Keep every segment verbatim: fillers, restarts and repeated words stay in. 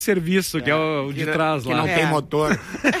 serviço, é, que é o, o de que, trás que lá. Que não é. tem motor.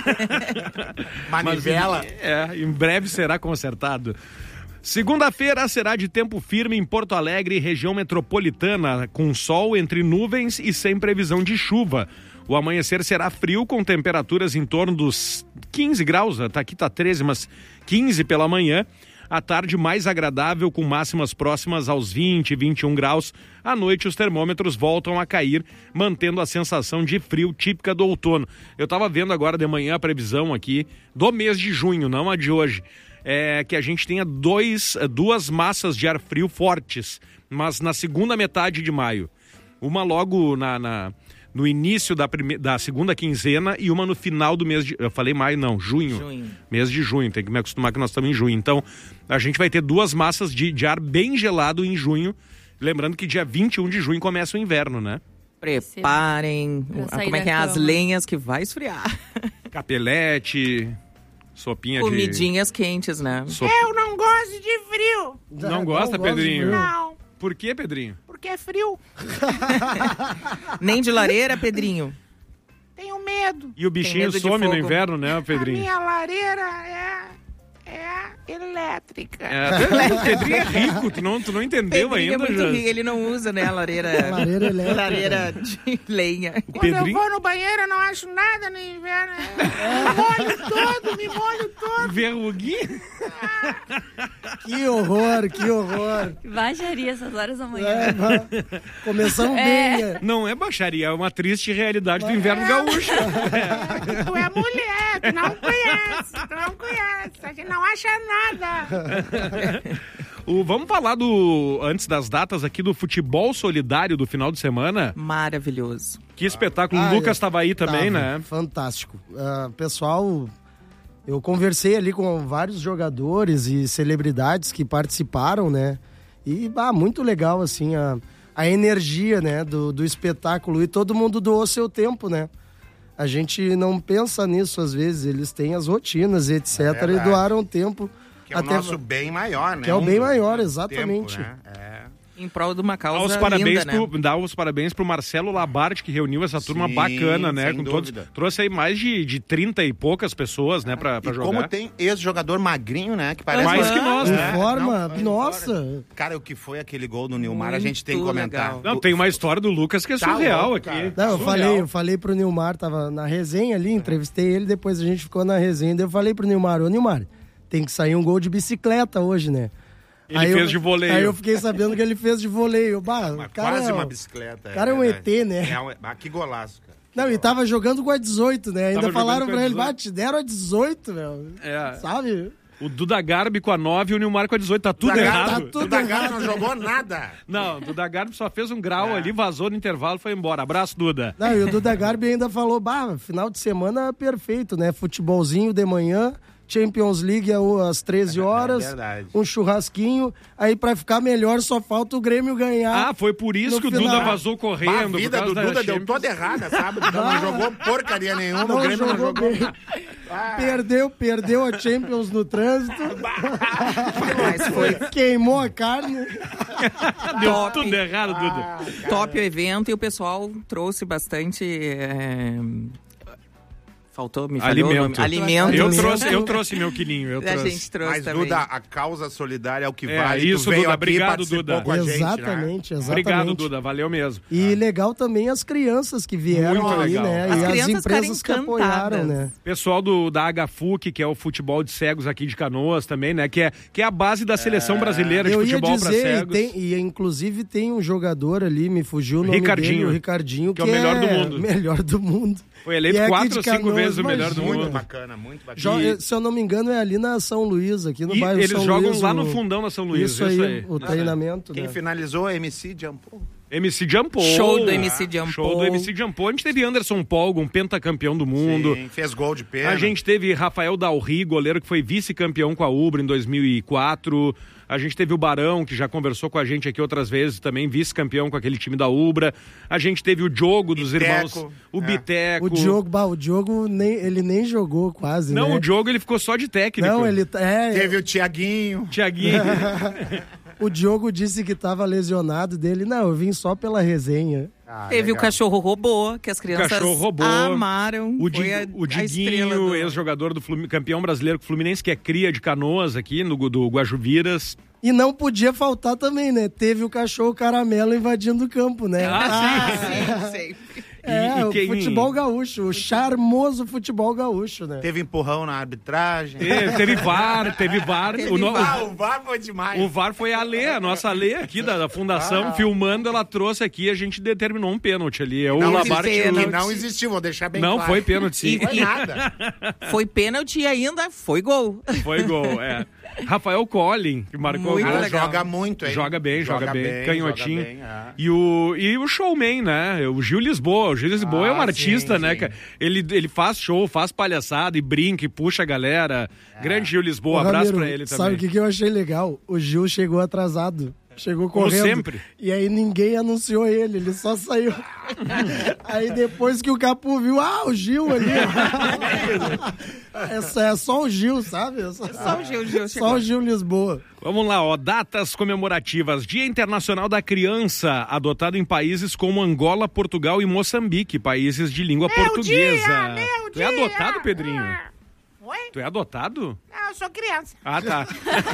Manivela. Mas, é, em breve será consertado. Segunda-feira será de tempo firme em Porto Alegre, região metropolitana, com sol entre nuvens e sem previsão de chuva. O amanhecer será frio, com temperaturas em torno dos quinze graus, tá, aqui tá treze, mas quinze pela manhã. À tarde mais agradável, com máximas próximas aos vinte, vinte e um graus. À noite os termômetros voltam a cair, mantendo a sensação de frio típica do outono. Eu estava vendo agora de manhã a previsão aqui do mês de junho, não a de hoje. É que a gente tenha dois, duas massas de ar frio fortes, mas na segunda metade de maio. Uma logo na... na no início da, prime... da segunda quinzena e uma no final do mês de... Eu falei maio, não, junho. junho. Mês de junho, tem que me acostumar que nós estamos em junho. Então, a gente vai ter duas massas de, de ar bem gelado em junho. Lembrando que dia vinte e um de junho começa o inverno, né? Preparem, como é que é, as lenhas que vai esfriar. Capelete, sopinha de... Comidinhas quentes, né? Sop... Eu não gosto de frio. Não, não gosta, não Pedrinho? Não. Por que, Pedrinho? Porque é frio. Nem de lareira, Pedrinho? Tenho medo. E o bichinho some no inverno, né, Pedrinho? A minha lareira é, é elétrica. É, o Pedrinho é rico, tu não, tu não entendeu Pedrinho ainda, é muito rico, ele não usa, né, a lareira, lareira elétrica. Lareira de lenha. Quando Pedrinho? eu vou no banheiro, eu não acho nada no inverno. Me molho todo, me molho todo. Verruguinha? Que horror, que horror. Baixaria essas horas da manhã. É, começamos é. bem. É. Não é baixaria, é uma triste realidade do inverno gaúcho. É. Tu é mulher, tu não conhece, tu não conhece, a gente não acha nada. O, vamos falar do, antes das datas aqui, do futebol solidário do final de semana. Maravilhoso. Que espetáculo. Ah, o Lucas estava aí também, tava, né? Fantástico. Uh, pessoal, eu conversei ali com vários jogadores e celebridades que participaram, né? E, ah, muito legal, assim, a, a energia, né, do, do espetáculo. E todo mundo doou seu tempo, né? A gente não pensa nisso às vezes, eles têm as rotinas, etcétera. É e doaram tempo. Que é o nosso bem maior, né? Que é o um bem do, maior, exatamente. Tempo, né? É. Em prol de uma causa dá os parabéns linda, pro, né? Dá os parabéns pro Marcelo Labarte, que reuniu essa turma Sim, bacana, né? sem Com dúvida. todos, trouxe aí mais de, de trinta e poucas pessoas, né, pra, pra e jogar. como tem ex-jogador magrinho, né? Que parece mais uma... que nós, Em né? forma, Não, nossa. Cara, o que foi aquele gol do Nilmar, Muito a gente tem que comentar. legal. Não, tem uma história do Lucas que é Tá surreal louco, aqui. cara. Não, eu Surreal. falei, eu falei pro Nilmar, tava na resenha ali, entrevistei ele, depois a gente ficou na resenha, daí eu falei pro Nilmar, ô Nilmar, tem que sair um gol de bicicleta hoje, né? Ele aí fez eu, de voleio. Aí eu fiquei sabendo que ele fez de voleio. Bah, Mas cara, quase é, uma bicicleta. O cara é um E T, né? É, um, ah, que golaço, cara. Não, e tava jogando com a dezoito, né? Ainda Tava falaram jogando com a pra ele, dezoito. bah, te deram a dezoito, meu. É. Sabe? O Duda Garbi com a nove e o Nilmar com a dezoito. Tá tudo Duda errado. Garbi tá tudo O Dagar errado. não jogou nada. Não, o Duda Garbi só fez um grau É. ali, vazou no intervalo e foi embora. Abraço, Duda. Não, e o Duda Garbi ainda falou, bah, final de semana perfeito, né? Futebolzinho de manhã, Champions League às treze horas, É verdade. um churrasquinho, aí pra ficar melhor só falta o Grêmio ganhar. Ah, foi por isso No que o final. Duda vazou correndo. Bah, a por vida causa do da Duda deu Champions. toda errada, sabe? Então não jogou porcaria nenhuma, Não o Grêmio não jogou jogou. bem. Perdeu, perdeu a Champions no trânsito. Mas foi Queimou a carne. Deu top. tudo errado, Duda. Ah, top o evento e o pessoal trouxe bastante... é, Faltou, me falhou o nome. Alimento. Alimento. Eu Alimento. trouxe, eu trouxe meu quilinho. Eu A trouxe. gente trouxe Mas, também. Duda, a causa solidária é o que É, vale. isso, tu veio Duda. aqui, Obrigado, participou Duda. com a gente, né? Exatamente, exatamente. Obrigado, Duda. Valeu mesmo. E legal também as crianças que vieram Muito ali, legal. né? As e as crianças empresas que ficaram apoiaram, encantadas. né? Pessoal do, da H F U C, que é o futebol de cegos aqui de Canoas também, né? Que é, que é a base da seleção brasileira de Eu ia futebol para dizer, e, cegos. tem, e inclusive tem um jogador ali, me fugiu o nome Ricardinho. dele, o Ricardinho, Que é o melhor do mundo. melhor do mundo. Foi eleito E é aqui quatro de ou cinco Canoas, vezes o melhor do imagina. Muito mundo. bacana, muito bacana. Jo- E- Se eu não me engano, é ali na São Luís, aqui no E bairro eles São jogam Luís. lá o- no fundão da São Luís. Isso aí, o treinamento, Quem né? finalizou é M C Jampou. M C Jampou. Show do M C Jampou. Show do M C Jampou. A gente teve Anderson Polgo, um pentacampeão do mundo. Sim, fez gol de pênalti. A gente teve Rafael Dalri, goleiro que foi vice-campeão com a Ubra em dois mil e quatro. A gente teve o Barão, que já conversou com a gente aqui outras vezes, também vice-campeão com aquele time da Ubra. A gente teve o Diogo dos Biteco, irmãos, o é. Biteco. O Diogo, bah, o Diogo nem, ele nem jogou quase, Não, né? o Diogo ele ficou só de técnico. Não, ele... É, Teve o Tiaguinho. Tiaguinho. O Diogo disse que tava lesionado dele. Não, eu vim só pela resenha. Ah, Teve legal. o cachorro robô, que as crianças Cachorro robô. amaram. O, Foi Di, a, o a estrela Diguinho, do... ex-jogador do Flumin... campeão brasileiro com o Fluminense, que é cria de Canoas aqui, no, do Guajuviras. E não podia faltar também, né? Teve o cachorro caramelo invadindo o campo, né? Ah, Sim, sim. É, E- e o quem- futebol gaúcho, o charmoso futebol gaúcho, né? Teve empurrão na arbitragem. Teve, teve V A R, teve V A R. Teve o, no- V A R. Ah, o V A R foi demais. o V A R foi a Lê, a nossa Lê aqui da, da fundação, Ah. filmando, ela trouxe aqui e a gente determinou um pênalti ali. É o Não Labarte. existiu, pênalti. não existiu, vou deixar bem Não, claro. foi pênalti, sim. Foi nada. Foi pênalti e ainda foi gol. Foi gol, é. Rafael Collin, que marcou Muito o gol. Ela legal. joga muito, hein? Joga bem, joga, bem, canhotinho. joga bem, é. E, o, e o showman, né? O Gil Lisboa. O Gil Lisboa Ah, é um artista, sim, né? sim. cara? Ele, ele faz show, faz palhaçada e brinca e puxa a galera. Grande Gil Lisboa, Ô, abraço Ramiro, pra ele também. Sabe o que, que eu achei legal? O Gil chegou atrasado. Chegou Como correndo. sempre. E aí ninguém anunciou ele, ele só saiu. Aí depois que o Capu viu, ah, o Gil ali. é, só, é só o Gil, sabe? É só, Só o Gil, Gil só chegou. o Gil Lisboa. Vamos lá, ó. Datas comemorativas. Dia Internacional da Criança, adotado em países como Angola, Portugal e Moçambique, países de língua portuguesa. dia, meu tu é dia. adotado, Pedrinho? Oi? Tu é adotado? Não, eu sou criança. Ah, tá.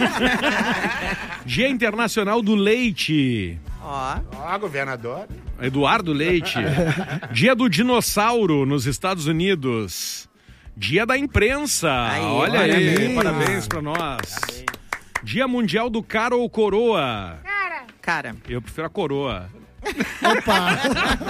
Dia Internacional do Leite. Ó, Ó, governador. Eduardo Leite. Dia do Dinossauro nos Estados Unidos. Dia da Imprensa. Aí, Olha aí, parabéns. parabéns pra nós. Dia Mundial do Cara ou Coroa. Cara, cara. Eu prefiro a coroa. Opa!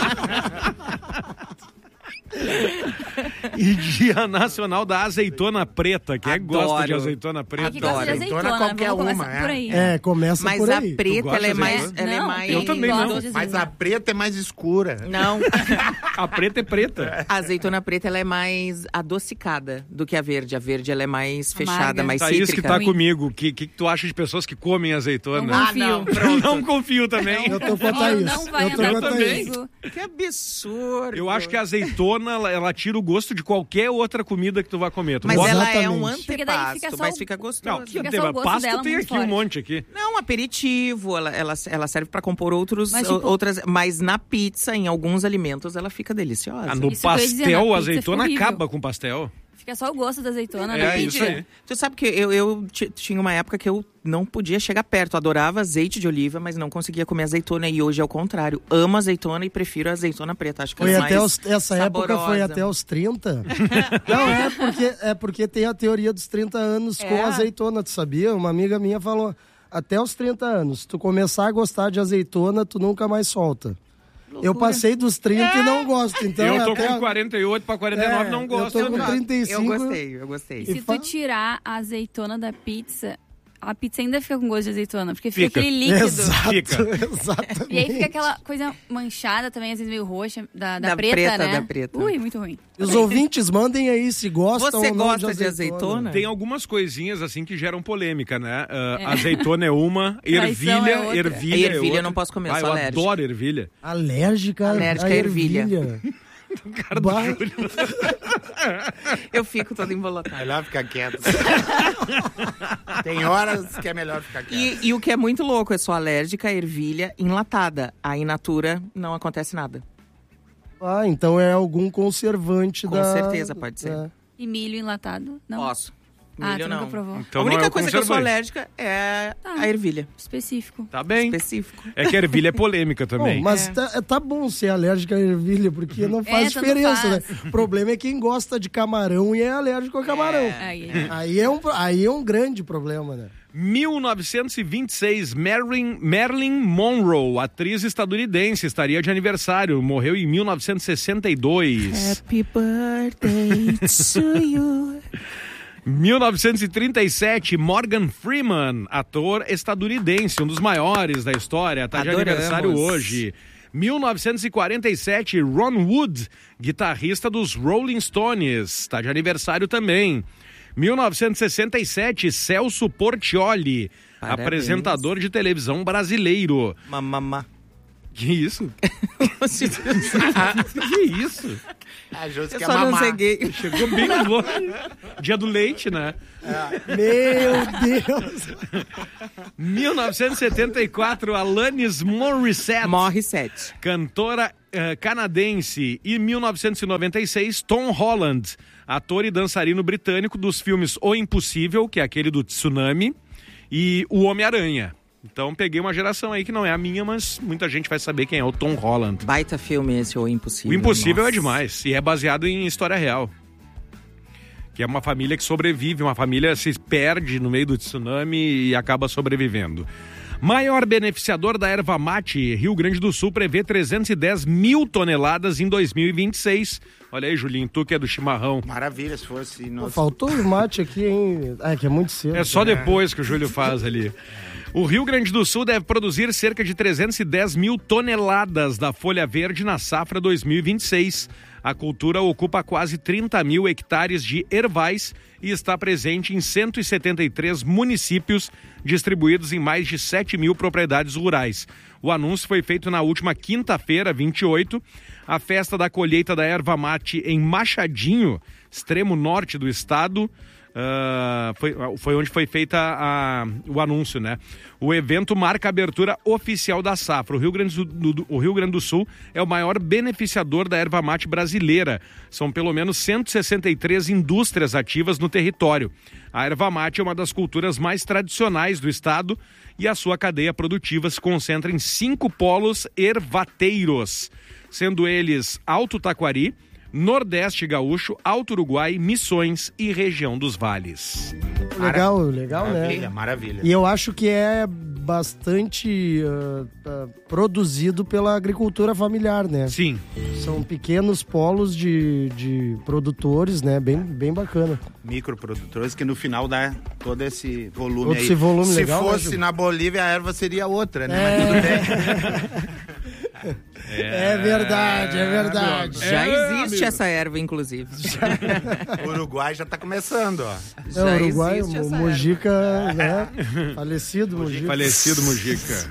E Dia Nacional da Azeitona Preta. Quem é que gosta de Adoro. azeitona preta? Aqui gosta de Azeitona, azeitona, qualquer vamos uma, começar é. por aí. É, começa Mas por a aí. Tu preta, gosta ela é de mais... azeitona? Ela é Não, mais... Eu também não. gosta de Mas a azeitona. preta é mais escura. Não, A preta é preta. a azeitona preta ela é mais adocicada do que a verde. A verde ela é mais fechada, Amarga. mais Thaís que cítrica. tá Ruim. comigo. O que, que, que tu acha de pessoas que comem azeitona? Não confio. Ah, não, pronto. Não confio também. Eu tô com a Ó, Thaís. não vai eu tô andar com a Thaís. comigo. Que absurdo. Eu acho que a azeitona, ela, ela tira o gosto de qualquer outra comida que tu vai comer. Tu Mas bota- ela é um Exatamente. Porque daí fica antepasto, só mas o- fica Não, gostoso. que Fica tem, só o gosto pasto dela tem muito aqui um forte. monte aqui. Não, um aperitivo, ela, ela, ela serve pra compor outros, Mas, tipo- outras... Mas na pizza, em alguns alimentos, ela fica deliciosa. Ah, no Isso que eu ia dizer, pastel, na a pizza azeitona fica horrível. acaba com o pastel. Fica só o gosto da azeitona É, na isso pizza. aí. Tu sabe que eu, eu ti- tinha uma época que eu não podia chegar perto. Adorava azeite de oliva, mas não conseguia comer azeitona. E hoje é o contrário. Amo azeitona e prefiro a azeitona preta. Acho que Foi ela é até mais os, essa época foi saborosa. até os trinta. Não, é porque, é porque tem a teoria dos trinta anos com É. azeitona, tu sabia? Uma amiga minha falou, até os trinta anos, se tu começar a gostar de azeitona, tu nunca mais solta. Eu passei dos trinta e não gosto, então... eu tô até com a- quarenta e oito pra quarenta e nove, É, não eu gosto. tô com né? trinta e Eu cinco. gostei, eu gostei. E se E fa- tu tirar a azeitona da pizza, a pizza ainda fica com gosto de azeitona, porque fica, Fica. aquele líquido. Exato, Fica. exatamente. E aí fica aquela coisa manchada também, às vezes meio roxa, da, da, Da preta, preta, né? da preta. Ui, muito ruim. E os ouvintes mandem aí se gostam Você ou não gosta de de azeitona. azeitona? Tem algumas coisinhas assim que geram polêmica, né? Ah, Azeitona é uma, Traição é ervilha, outra. ervilha A é ervilha eu outra. não posso comer, eu Ah, sou eu alérgica. adoro ervilha. Alérgica, Alérgica à à ervilha. ervilha. Cara do Bah. Júlio. Eu fico toda embolotada. Melhor ficar quieto. Tem horas que é melhor ficar quieto. E, e o que é muito louco, eu sou alérgica à ervilha enlatada. A in natura não acontece nada. Ah, então é algum conservante Com da... certeza, pode ser. É. E milho enlatado? Não? Posso. Ah, Milho tu não. nunca provou. Então a não única é o coisa que eu sou conservante. alérgica é Tá. a ervilha. Específico. Tá bem. Específico. É que a ervilha é polêmica também. Bom, mas É. tá, tá bom ser alérgico à ervilha, porque não faz tanto diferença, faz. né? O problema é quem gosta de camarão e é alérgico a camarão. Aí, Aí, é um, aí é um grande problema, né? mil novecentos e vinte e seis, Marilyn, Marilyn Monroe, atriz estadunidense, estaria de aniversário. Morreu em mil novecentos e sessenta e dois. Happy birthday to you. mil novecentos e trinta e sete, Morgan Freeman, ator estadunidense, um dos maiores da história, está de Adoramos. aniversário hoje. mil novecentos e quarenta e sete, Ron Wood, guitarrista dos Rolling Stones, está de aniversário também. mil novecentos e sessenta e sete, Celso Portiolli, Parabéns. apresentador de televisão brasileiro. Mamamá. Que isso? Que isso? A Josi Eu quer só não mamar. sei gay. Chegou bem no gol. Dia do leite, né? Meu Deus! mil novecentos e setenta e quatro, Alanis Morissette. Morre sete. Cantora eh, canadense. E mil novecentos e noventa e seis, Tom Holland, ator e dançarino britânico dos filmes O Impossível, que é aquele do tsunami, e O Homem-Aranha. Então peguei uma geração aí que não é a minha, mas muita gente vai saber quem é o Tom Holland. Baita filme esse, O Impossível. O Impossível Nossa. é demais, e é baseado em história real. Que é uma família que sobrevive, uma família se perde no meio do tsunami e acaba sobrevivendo. Maior beneficiador da erva mate, Rio Grande do Sul prevê trezentos e dez mil toneladas em dois mil e vinte e seis. Olha aí, Julinho, tu que é do chimarrão. Maravilha, se fosse... Pô, Nossa. faltou o mate aqui, hein? Ah, que é muito cedo. É só depois que o Júlio faz ali. O Rio Grande do Sul deve produzir cerca de trezentos e dez mil toneladas da folha verde na safra dois mil e vinte e seis. A cultura ocupa quase trinta mil hectares de ervais e está presente em cento e setenta e três municípios, distribuídos em mais de sete mil propriedades rurais. O anúncio foi feito na última quinta-feira, vinte e oito. A festa da colheita da erva mate em Machadinho, extremo norte do estado, Uh, foi, foi onde foi feita a, o anúncio, né? O evento marca a abertura oficial da safra. O Rio Grande do, do, o Rio Grande do Sul é o maior beneficiador da erva mate brasileira. São pelo menos cento e sessenta e três indústrias ativas no território. A erva mate é uma das culturas mais tradicionais do estado e a sua cadeia produtiva se concentra em cinco polos ervateiros, sendo eles Alto Taquari, Nordeste Gaúcho, Alto Uruguai, Missões e região dos Vales. Legal, legal, Maravilha, né? maravilha. E eu acho que é bastante uh, uh, produzido pela agricultura familiar, né? Sim. São pequenos polos de, de produtores, né? Bem, bem bacana. Microprodutores que no final dá todo esse volume Todo aí. esse volume Se legal, né, fosse Júlio? na Bolívia, a erva seria outra, né? É. Mas tudo bem. É, é verdade, é verdade. Já É, existe amigo. essa erva, inclusive. O Uruguai já tá começando, ó. É, Já o Uruguai, existe o essa Mujica, né? Falecido Mujica. Falecido Mujica.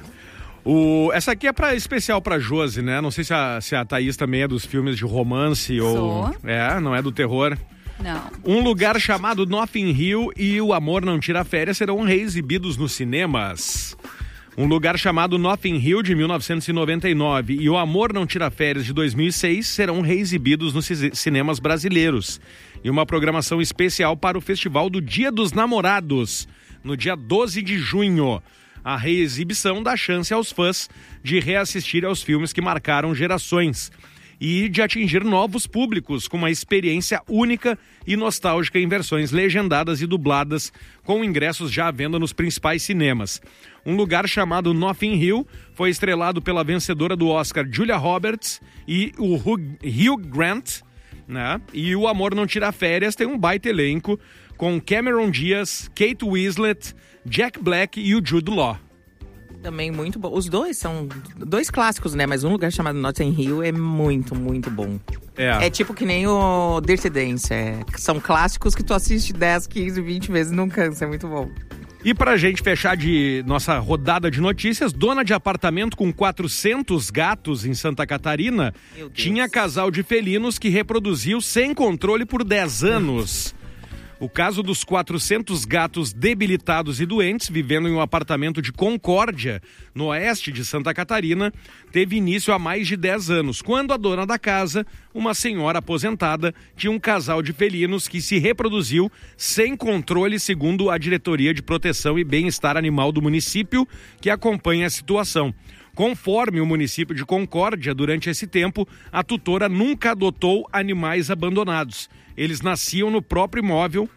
O, essa aqui é pra, especial pra Josi, né? Não sei se a, se a Thaís também é dos filmes de romance ou... Sou. É, não é do terror. Não. Um lugar chamado Notting Hill e O Amor Não Tira Férias serão reexibidos nos cinemas. Um lugar chamado Notting Hill, de mil novecentos e noventa e nove, e O Amor Não Tira Férias, de dois mil e seis, serão reexibidos nos ci- cinemas brasileiros. E uma programação especial para o Festival do Dia dos Namorados, no dia doze de junho. A reexibição dá chance aos fãs de reassistir aos filmes que marcaram gerações e de atingir novos públicos com uma experiência única e nostálgica em versões legendadas e dubladas, com ingressos já à venda nos principais cinemas. Um lugar chamado Notting Hill foi estrelado pela vencedora do Oscar Julia Roberts e o Hugh, Hugh Grant, né? E O Amor Não Tira Férias tem um baita elenco com Cameron Diaz, Kate Winslet, Jack Black e o Jude Law. Também muito bom. Os dois são dois clássicos, né? Mas um lugar chamado Notting Hill é muito, muito bom. É. É tipo que nem o Dirty Dance. É, são clássicos que tu assiste dez, quinze, vinte vezes e não cansa. É muito bom. E pra gente fechar de nossa rodada de notícias, dona de apartamento com quatrocentos gatos em Santa Catarina, Meu Deus. tinha casal de felinos que reproduziu sem controle por dez anos. O caso dos quatrocentos gatos debilitados e doentes vivendo em um apartamento de Concórdia, no oeste de Santa Catarina, teve início há mais de dez anos, quando a dona da casa, uma senhora aposentada, tinha um casal de felinos que se reproduziu sem controle, segundo a Diretoria de Proteção e Bem-Estar Animal do município, que acompanha a situação. Conforme o município de Concórdia, durante esse tempo, a tutora nunca adotou animais abandonados. Eles nasciam no próprio imóvel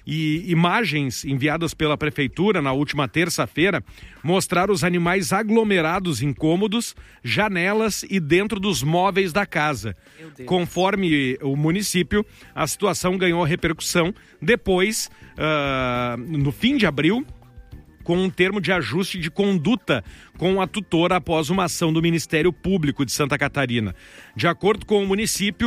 e imagens enviadas pela prefeitura na última terça-feira mostraram os animais aglomerados em cômodos, janelas e dentro dos móveis da casa. Meu Deus. Conforme o município, a situação ganhou repercussão depois, uh, no fim de abril, com um termo de ajuste de conduta com a tutora após uma ação do Ministério Público de Santa Catarina. De acordo com o município,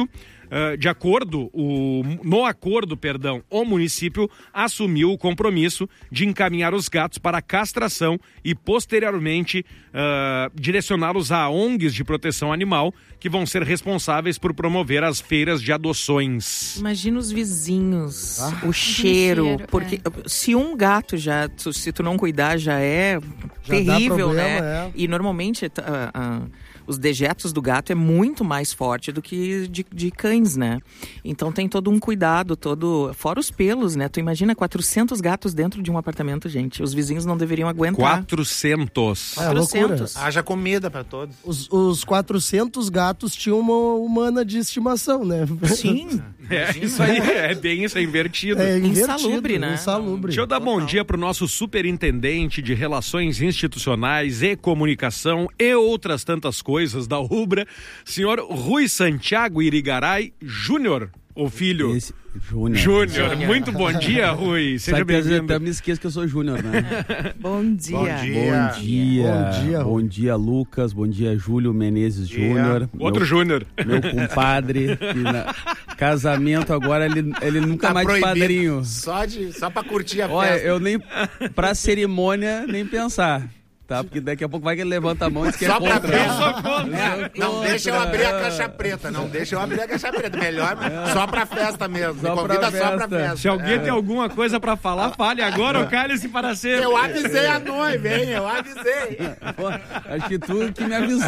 Uh, de acordo, o, no acordo, perdão, o município assumiu o compromisso de encaminhar os gatos para a castração e, posteriormente, uh, direcioná-los a O N Gs de proteção animal, que vão ser responsáveis por promover as feiras de adoções. Imagina os vizinhos, Ah. o cheiro, cheiro, porque é. se um gato já, tu- se tu não cuidar, já é Já dá terrível, problema, né? é. E normalmente t- ah, ah, os dejetos do gato é muito mais forte do que de, de cães, né? Então tem todo um cuidado, todo fora os pelos, né? Tu imagina quatrocentos gatos dentro de um apartamento, gente. Os vizinhos não deveriam aguentar. quatrocentos. É loucura. quatrocentos. Haja comida pra todos. Os, os quatrocentos gatos tinham uma humana de estimação, né? Sim. É isso aí, é bem isso, é invertido. É invertido, Insalubre, né? Insalubre. Deixa eu dar bom dia para o nosso superintendente de Relações Institucionais e Comunicação e outras tantas coisas da Ubra, senhor Rui Santiago Irigaray Júnior, o filho. Esse, Júnior. Júnior, muito bom dia, Rui. Seja Sabe que às vezes bem-vindo. até me esqueço que eu sou Júnior, né? Bom dia. Bom dia. Bom dia. Bom dia, Bom dia, Lucas. Bom dia, Júlio Menezes dia. Júnior. Outro meu, Júnior. meu compadre. que na- Casamento agora, ele, ele nunca Tá mais de proibido. padrinho. Só, de, só pra curtir a Olha, festa. eu nem. Pra cerimônia, nem pensar. Tá? Porque daqui a pouco vai que ele levanta a mão e diz que é Só pra contra. festa. né? Não Contra. deixa eu abrir a caixa preta. Não deixa eu abrir a caixa preta. Melhor, só pra festa mesmo. Só Me convida pra só pra festa. festa. Se alguém É. tem alguma coisa para falar, fale agora ou cale-se para sempre. Eu avisei a noiva, hein? Eu avisei. Pô, acho que tu que me avisou,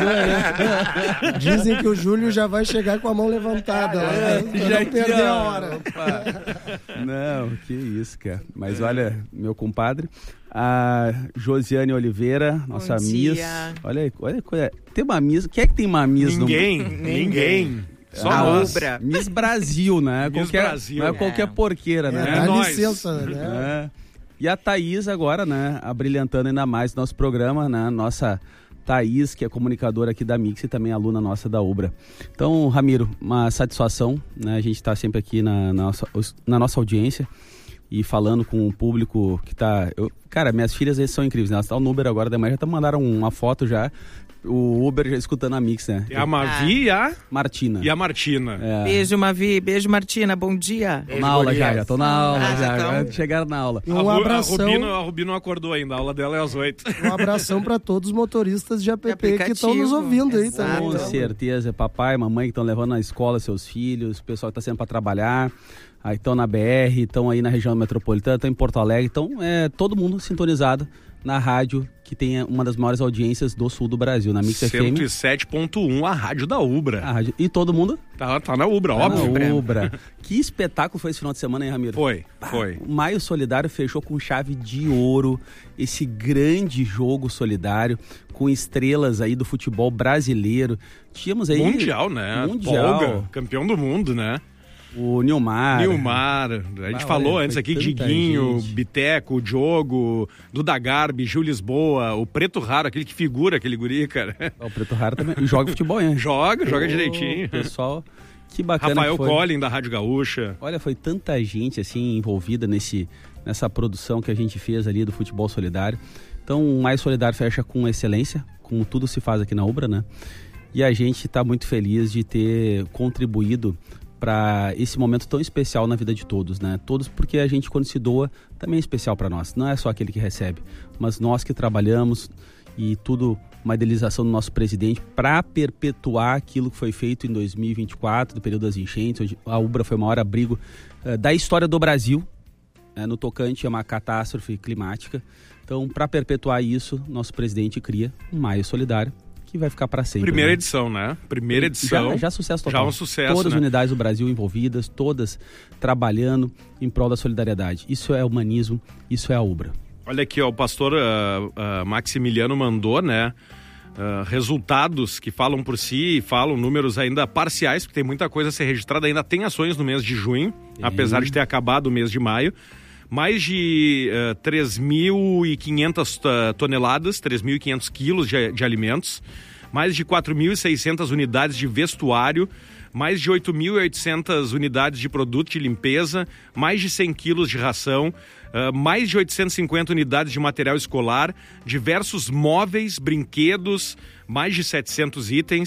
né? Dizem que o Júlio já vai chegar com a mão levantada lá, né? Pra Já não aqui, perder ó. a hora. Opa. Não, que isso, cara. Mas olha, meu compadre, a Josiane Oliveira, nossa Bom Miss. dia. Olha aí, olha, olha, tem uma Miss. Quem é que tem uma Miss Ninguém, no ninguém. Só A nós. Ubra. Miss Brasil, né? Miss qualquer, Brasil. Não é qualquer porqueira, É, né? dá nós. licença, né? É. E a Thaís agora, né, abrilhantando ainda mais nosso programa, né, nossa Thaís, que é comunicadora aqui da Mix e também aluna nossa da Ubra. Então, Ramiro, uma satisfação, né, a gente está sempre aqui na, na, nossa, na nossa audiência e falando com o público que tá... Eu, cara, minhas filhas eles são incríveis, né? Elas estão no Uber agora da manhã, já tá, mandaram uma foto já, o Uber já escutando a Mix, né? É a Mavi e a, Martina. e a Martina. É. Beijo, Mavi. Beijo, Martina. Bom dia. Tô na aula já, já tô na aula Ah, já, então. já chegaram na aula. E A um Ru- abração, A Rubi, não, a Rubi não acordou ainda, a aula dela é às oito. um abração para todos os motoristas de app que estão nos aplicativo. ouvindo aí Exato. Com também. certeza, papai, mamãe que estão levando na escola seus filhos, o pessoal que está saindo para trabalhar, aí estão na B R, estão aí na região metropolitana, estão em Porto Alegre, então é todo mundo sintonizado na rádio que tem uma das maiores audiências do sul do Brasil, na Mix F M. cento e sete ponto um, a rádio da Ubra. A rádio, e todo mundo Tá, tá na Ubra, tá óbvio. na Ubra. Que espetáculo foi esse final de semana, hein, Ramiro? Foi, foi. O Maio Solidário fechou com chave de ouro esse grande jogo solidário com estrelas aí do futebol brasileiro. Tínhamos aí Mundial, né? Mundial. Polga, campeão do mundo, né? o Nilmar. Nilmar, a gente Ah, falou olha, antes foi aqui, tanta Diguinho, gente. Biteco, Diogo, Duda Garbi, Gil Lisboa, o Preto Raro, aquele que figura, aquele guri, cara. O Preto Raro também. E joga futebol, hein? Joga, joga Ô, direitinho. Pessoal, que bacana. Rafael que foi. Collin, da Rádio Gaúcha. Olha, foi tanta gente assim envolvida nesse, nessa produção que a gente fez ali do futebol solidário. Então, o Mais Solidário fecha com excelência, como tudo se faz aqui na Ubra, né? E a gente está muito feliz de ter contribuído para esse momento tão especial na vida de todos, né? Todos, porque a gente, quando se doa, também é especial para nós. Não é só aquele que recebe, mas nós que trabalhamos e tudo, uma idealização do nosso presidente para perpetuar aquilo que foi feito em dois mil e vinte e quatro, do período das enchentes, onde a Ubra foi o maior abrigo uh, da história do Brasil, né, no tocante a uma catástrofe climática. Então, para perpetuar isso, nosso presidente cria um Maio Solidário, que vai ficar para sempre. Primeira né? edição, né? Primeira edição. Já, já sucesso total. Já um sucesso, Todas né? as unidades do Brasil envolvidas, todas trabalhando em prol da solidariedade. Isso é humanismo, isso é a Ubra. Olha aqui, ó, o pastor uh, uh, Maximiliano mandou, né? Uh, resultados que falam por si, falam números ainda parciais, porque tem muita coisa a ser registrada, ainda tem ações no mês de junho, Tem. apesar de ter acabado o mês de maio. Mais de uh, três mil e quinhentas uh, toneladas, três mil e quinhentos quilos de, de alimentos, mais de quatro mil e seiscentas unidades de vestuário, mais de oito mil e oitocentas unidades de produto de limpeza, mais de cem quilos de ração, uh, mais de oitocentas e cinquenta unidades de material escolar, diversos móveis, brinquedos, mais de setecentos itens,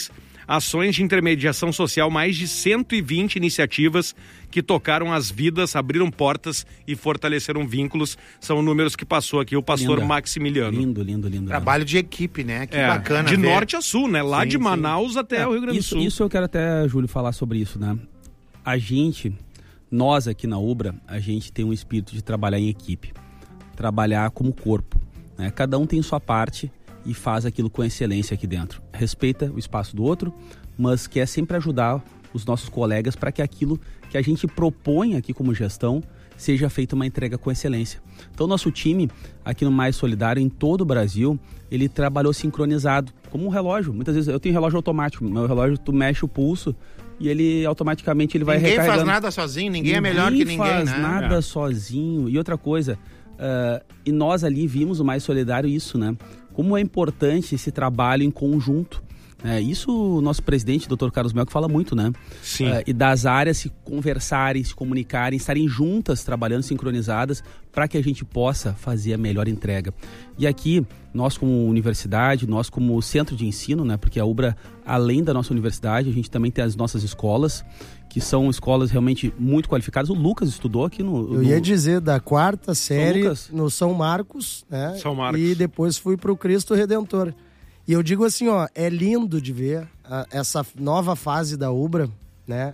ações de intermediação social, mais de cento e vinte iniciativas que tocaram as vidas, abriram portas e fortaleceram vínculos. São números que passou aqui o pastor Linda. Maximiliano. Lindo, lindo, lindo. Trabalho de equipe, né? Que É, bacana. de ver. norte a sul, né? Lá Sim, de sim. Manaus até É, o Rio Grande isso, do Sul. Isso eu quero até, Júlio, falar sobre isso, né? A gente, nós aqui na Ubra, a gente tem um espírito de trabalhar em equipe, trabalhar como corpo, né? Cada um tem sua parte e faz aquilo com excelência aqui dentro. Respeita o espaço do outro, mas quer sempre ajudar os nossos colegas para que aquilo que a gente propõe aqui como gestão seja feita uma entrega com excelência. Então, nosso time aqui no Mais Solidário, em todo o Brasil, ele trabalhou sincronizado, como um relógio. Muitas vezes eu tenho relógio automático, meu relógio, tu mexe o pulso e ele automaticamente ele vai Ninguém recarregando. faz nada sozinho, ninguém, é melhor que ninguém, faz né? nada É. sozinho. E outra coisa, uh, e nós ali vimos o Mais Solidário isso, né? Como é importante esse trabalho em conjunto. É, isso o nosso presidente, doutor Carlos Mel, que fala muito, né? Sim. Uh, e das áreas se conversarem, se comunicarem, estarem juntas, trabalhando sincronizadas, para que a gente possa fazer a melhor entrega. E aqui, nós como universidade, nós como centro de ensino, né? Porque a Ubra, além da nossa universidade, a gente também tem as nossas escolas, que são escolas realmente muito qualificadas. O Lucas estudou aqui no... Eu no... ia dizer da quarta série Lucas. no São Marcos, né? São Marcos. E depois fui pro Cristo Redentor. E eu digo assim, ó, é lindo de ver a, essa nova fase da Ubra, né?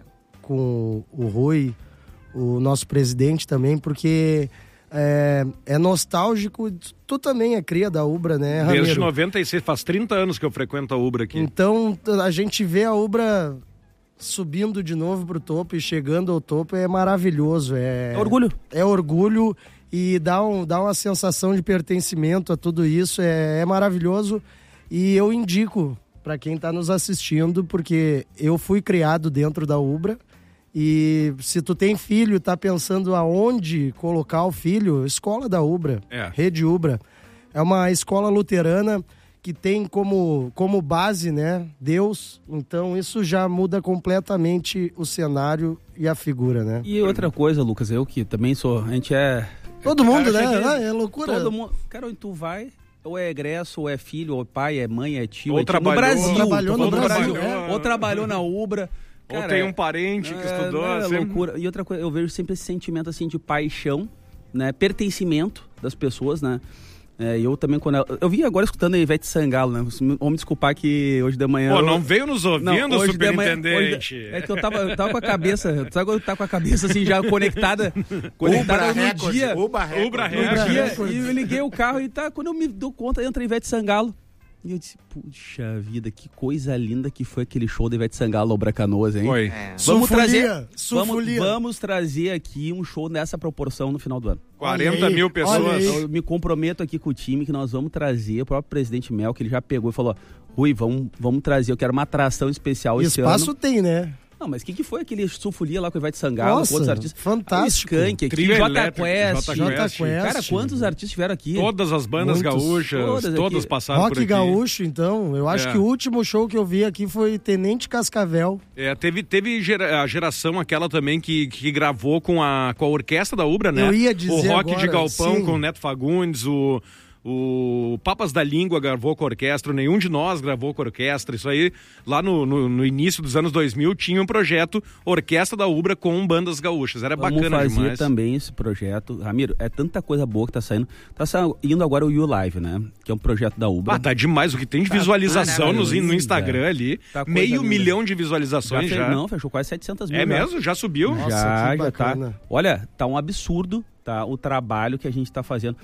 Com o Rui, o nosso presidente também, porque é, é nostálgico. Tu também é cria da Ubra, né, Ramiro? Desde noventa e seis, faz trinta anos que eu frequento a Ubra aqui. Então, a gente vê a Ubra subindo de novo pro topo e chegando ao topo é maravilhoso. É, É orgulho. É orgulho e dá, um, dá uma sensação de pertencimento a tudo isso. É, é maravilhoso e eu indico para quem está nos assistindo, porque eu fui criado dentro da Ubra e se tu tem filho e tá pensando aonde colocar o filho, escola da Ubra, É. Rede Ubra. É uma escola luterana que tem como, como base, né, Deus. Então isso já muda completamente o cenário e a figura, né? E outra coisa, Lucas, eu que também sou, a gente é... Todo mundo, Cara, né? eu cheguei- Ah, é loucura. Todo mundo... Cara, onde tu vai, ou é egresso, ou é filho, ou é pai, é mãe, é tio, Ou é tio. trabalhou- no Brasil. ou trabalhou tô no falando Brasil, é. Ou trabalhou na Ubra. Ou Cara, tem é- um parente que é, estudou. É, sempre- loucura. E outra coisa, eu vejo sempre esse sentimento assim de paixão, né? Pertencimento das pessoas, né? É, eu também, quando eu, eu vim agora escutando a Ivete Sangalo, né? Vamos me desculpar que hoje de manhã... Pô, eu- não veio nos ouvindo, hoje de manhã- superintendente. hoje- é que eu tava, eu tava com a cabeça, sabe quando tá com a cabeça assim já conectada, conectada Ubra no Records, dia, Ubra Records. Ubra no Records. dia, Records. e eu liguei o carro e tá, quando eu me dou conta, entra a Ivete Sangalo. E eu disse, puxa vida, que coisa linda que foi aquele show da Ivete Sangalo, Obra Canoas, hein? Foi. É. Vamos Sufolia, trazer, vamos, sufolia. vamos trazer aqui um show nessa proporção no final do ano. quarenta Olha aí, mil olha pessoas. aí. Eu me comprometo aqui com o time que nós vamos trazer, o próprio presidente Mel, que ele já pegou e falou, Rui, vamos, vamos trazer, eu quero uma atração especial esse Espaço ano. tem, né? Não, mas o que, que foi aquele Sufolia lá com o Ivete Sangalo, Nossa, com outros artistas? fantástico. O Skank aqui, Trio Jota Elétrico, Quest. Jota Jota Quest. Quest. Cara, quantos artistas tiveram aqui? Todas as bandas Muitos. gaúchas, Todas todas, aqui. passaram por Rock aqui. gaúcho, então. Eu acho É. que o último show que eu vi aqui foi Tenente Cascavel. É, teve teve gera- a geração aquela também que, que gravou com a, com a orquestra da Ubra, né? Eu ia dizer O Rock agora, de Galpão sim. com o Neto Fagundes, o, o Papas da Língua gravou com a orquestra, nenhum de nós gravou com a orquestra. Isso aí, lá no, no, no início dos anos dois mil, tinha um projeto Orquestra da Ubra com bandas gaúchas. Era Vamos bacana fazer demais. também esse projeto. Ramiro, é tanta coisa boa que tá saindo. Tá saindo agora o You Live, né? Que é um projeto da Ubra. Ah, tá demais. O que tem de visualização no, maravilhoso, no Instagram ali. Tá coisa meio linda. milhão de já visualizações fez, já. Não, fechou quase setecentas mil. É já. mesmo? Já subiu? Nossa, já, que já tá. bacana. Olha, tá um absurdo, tá? O trabalho que a gente tá fazendo.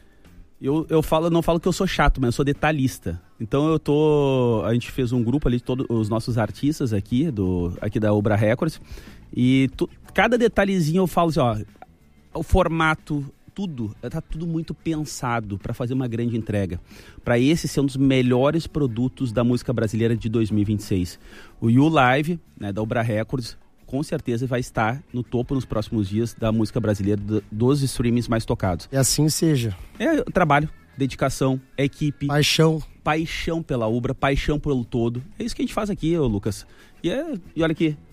Eu, eu falo, não falo que eu sou chato, mas eu sou detalhista. Então eu tô. A gente fez um grupo ali de todos os nossos artistas aqui, do, aqui da Ubra Records. E tu, cada detalhezinho eu falo assim, ó. O formato, tudo, tá tudo muito pensado para fazer uma grande entrega. Para esse ser um dos melhores produtos da música brasileira de dois mil e vinte e seis. O You Live, né, da Ubra Records, com certeza vai estar no topo nos próximos dias da música brasileira, do- dos streamings mais tocados. E assim seja. É trabalho, dedicação, equipe, Paixão. paixão pela Ubra, paixão pelo todo. É isso que a gente faz aqui, ô Lucas. E, é, e olha aqui,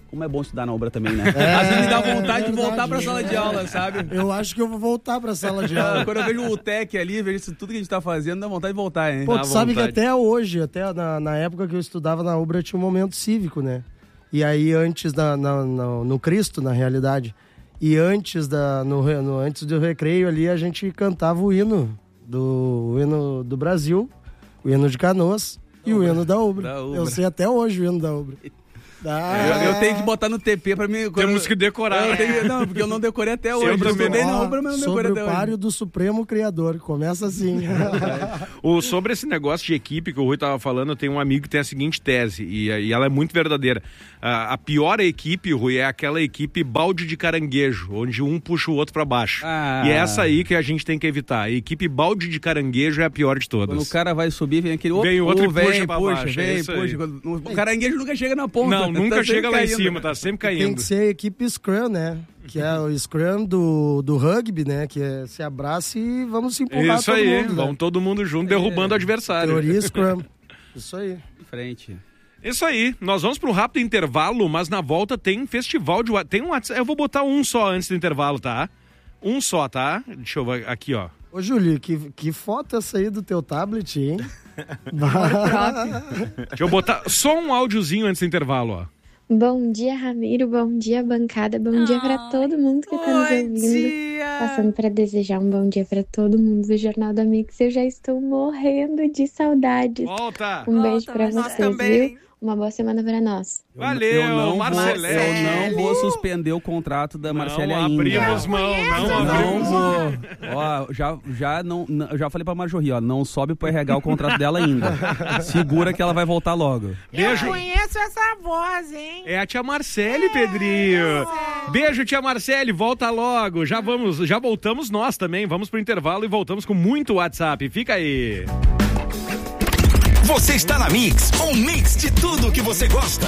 Como é bom estudar na Ubra também, né? É, Às vezes me dá vontade é de verdade, voltar pra sala de aula, sabe? Eu acho que eu vou voltar pra sala de aula. Quando eu vejo o Tec ali, vejo isso tudo que a gente tá fazendo, dá vontade de voltar, hein? Pô, Dá tu sabe que vontade. até hoje, até na, na época que eu estudava na Ubra, tinha um momento cívico, né? E aí antes, da, na, na- no Cristo, na realidade, e antes, da, no, re- no- antes do recreio ali, a gente cantava o hino do, o hino do Brasil, o hino de Canoas e o hino da Ubra. Da Ubra. Eu sei até hoje o hino da Ubra. Ah, Eu, eu tenho que botar no T P pra mim. quando- Temos que decorar. Eu tenho- não, porque eu não decorei até hoje. Sempre Eu estudei mesmo. na Ubra, mas não sobre decorei o até páreo hoje. do Supremo Criador. Começa assim. O, sobre esse negócio de equipe que o Rui tava falando, eu tenho um amigo que tem a seguinte tese, e, e ela é muito verdadeira. A, a pior equipe, Rui, é aquela equipe balde de caranguejo, onde um puxa o outro pra baixo. Ah. E é essa aí que a gente tem que evitar. A equipe balde de caranguejo é a pior de todas. Quando o cara vai subir, vem aquele... Vem outro e vem, puxa pra puxa, baixo, vem, é isso aí. puxa. Quando- O caranguejo nunca chega na ponta. Não, nunca tá chega sempre lá em caindo. cima, tá sempre Tem caindo. que ser a equipe Scrum, né? Que é o Scrum do, do rugby, né? Que é se abraça e vamos se empurrar Isso todo aí, mundo. vamos Né? todo mundo junto derrubando o adversário. Teoria Scrum. Isso aí. Em frente. Isso aí, nós vamos para um rápido intervalo, mas na volta tem festival de... wa- Tem um WhatsApp, eu vou botar um só antes do intervalo, tá? Um só, tá? Deixa eu ver aqui, ó. Ô, Júlio, que, que foto essa aí do teu tablet, hein? Deixa eu botar só um áudiozinho antes do intervalo, ó. Bom dia, Ramiro. Bom dia, bancada. Bom dia para todo mundo que está nos ouvindo. Passando para desejar um bom dia para todo mundo do Jornal do Amigos. Eu já estou morrendo de saudades. Volta! Um beijo Volta, para mas nós vocês, também. viu? Uma boa semana para nós. Valeu, eu não vou, Marcelé. eu não vou suspender o contrato da Marcele Não ainda. abrimos mão, não Não abrimos mão. vou. Ó, já, já, não, não- eu já falei pra Marjorie, ó, não sobe pro R H o contrato dela ainda. Segura que ela vai voltar logo. Beijo. Eu conheço essa voz, hein? É a tia Marcele, Pedrinho. Beijo, tia Marcele, volta logo. Já vamos, já voltamos nós também. Vamos pro intervalo e voltamos com muito WhatsApp. Fica aí. Você está na Mix, um mix de tudo que você gosta.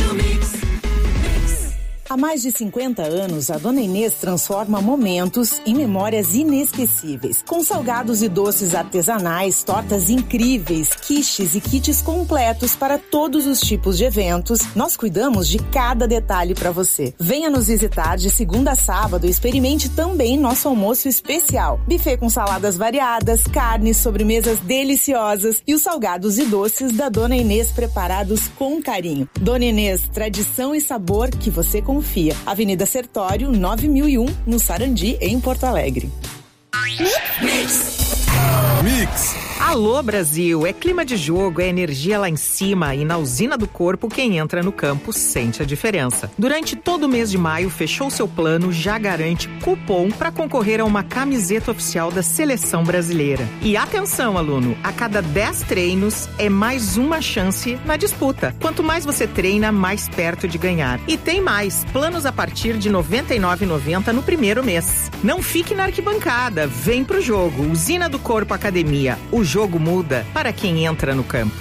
Há mais de cinquenta anos, a Dona Inês transforma momentos em memórias inesquecíveis. Com salgados e doces artesanais, tortas incríveis, quiches e kits completos para todos os tipos de eventos, nós cuidamos de cada detalhe para você. Venha nos visitar de segunda a sábado e experimente também nosso almoço especial. Buffet com saladas variadas, carnes, sobremesas deliciosas e os salgados e doces da Dona Inês preparados com carinho. Dona Inês, tradição e sabor que você confia. Avenida Sertório, nove mil e um, no Sarandi, em Porto Alegre. Mix. Alô, Brasil! É clima de jogo, é energia lá em cima e na usina do corpo quem entra no campo sente a diferença. Durante todo o mês de maio, fechou seu plano, já garante cupom para concorrer a uma camiseta oficial da Seleção Brasileira. E atenção, aluno! A cada dez treinos é mais uma chance na disputa. Quanto mais você treina, mais perto de ganhar. E tem mais! Planos a partir de noventa e nove reais e noventa centavos no primeiro mês. Não fique na arquibancada, vem pro jogo. Usina do Corpo Academia. O jogo muda para quem entra no campo.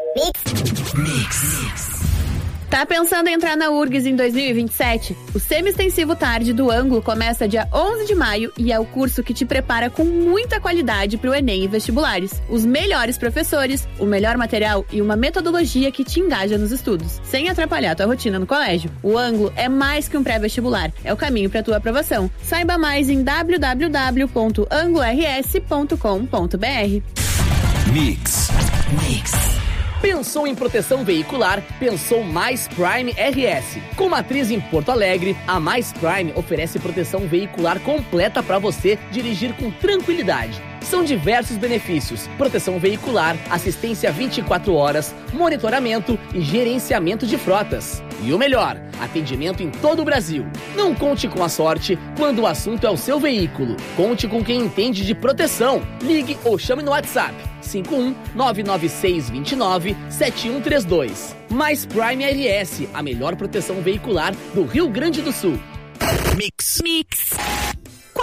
Tá pensando em entrar na U R G S em dois mil e vinte e sete? O Semi-Extensivo Tarde do Ângulo começa dia onze de maio e é o curso que te prepara com muita qualidade para o Enem e vestibulares. Os melhores professores, o melhor material e uma metodologia que te engaja nos estudos, sem atrapalhar tua rotina no colégio. O Ângulo é mais que um pré-vestibular, é o caminho para tua aprovação. Saiba mais em w w w ponto anglo r s ponto com ponto b r. Mix. Pensou em proteção veicular? Pensou Mais Prime R S. Com matriz em Porto Alegre, a Mais Prime oferece proteção veicular completa para você dirigir com tranquilidade. São diversos benefícios: proteção veicular, assistência vinte e quatro horas, monitoramento e gerenciamento de frotas. E o melhor, atendimento em todo o Brasil. Não conte com a sorte quando o assunto é o seu veículo. Conte com quem entende de proteção. Ligue ou chame no WhatsApp cinco um nove nove seis dois nove sete um três dois. Mais Prime R S, a melhor proteção veicular do Rio Grande do Sul. Mix. Mix. Com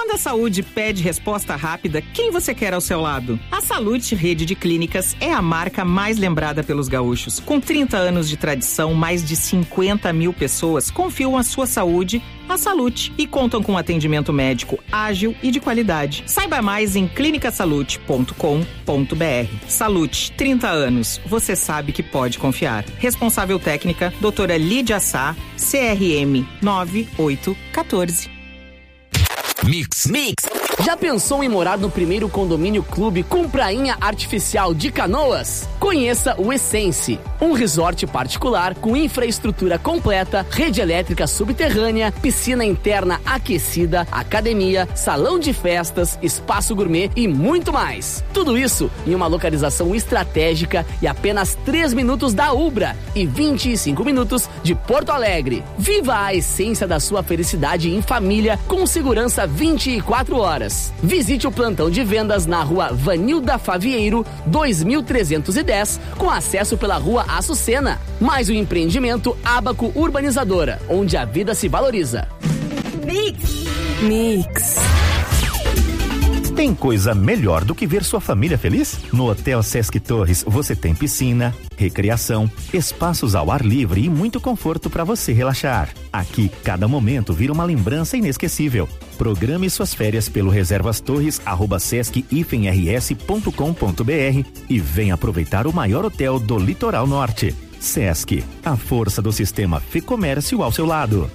Quando a saúde pede resposta rápida, quem você quer ao seu lado? A Salute Rede de Clínicas é a marca mais lembrada pelos gaúchos. Com trinta anos de tradição, mais de cinquenta mil pessoas confiam a sua saúde à Salute e contam com atendimento médico ágil e de qualidade. Saiba mais em clinica salute ponto com ponto b r. Salute, trinta anos. Você sabe que pode confiar. Responsável técnica, doutora Lídia Sá, C R M nove oito um quatro. Mix. Mix. Já pensou em morar no primeiro condomínio clube com prainha artificial de Canoas? Conheça o Essence, um resort particular com infraestrutura completa, rede elétrica subterrânea, piscina interna aquecida, academia, salão de festas, espaço gourmet e muito mais. Tudo isso em uma localização estratégica e apenas três minutos da Ubra e vinte e cinco minutos de Porto Alegre. Viva a essência da sua felicidade em família com segurança vinte e quatro horas. Visite o plantão de vendas na rua Vanilda Favieiro, dois mil trezentos e dez, com acesso pela rua Açucena. Mais um empreendimento Abaco Urbanizadora, onde a vida se valoriza. Mix. Mix. Tem coisa melhor do que ver sua família feliz? No Hotel Sesc Torres você tem piscina, recreação, espaços ao ar livre e muito conforto para você relaxar. Aqui, cada momento vira uma lembrança inesquecível. Programe suas férias pelo reservastorres arroba sesc rs ponto com ponto b r e venha aproveitar o maior hotel do litoral norte. Sesc, a força do sistema Fê-Comércio ao seu lado.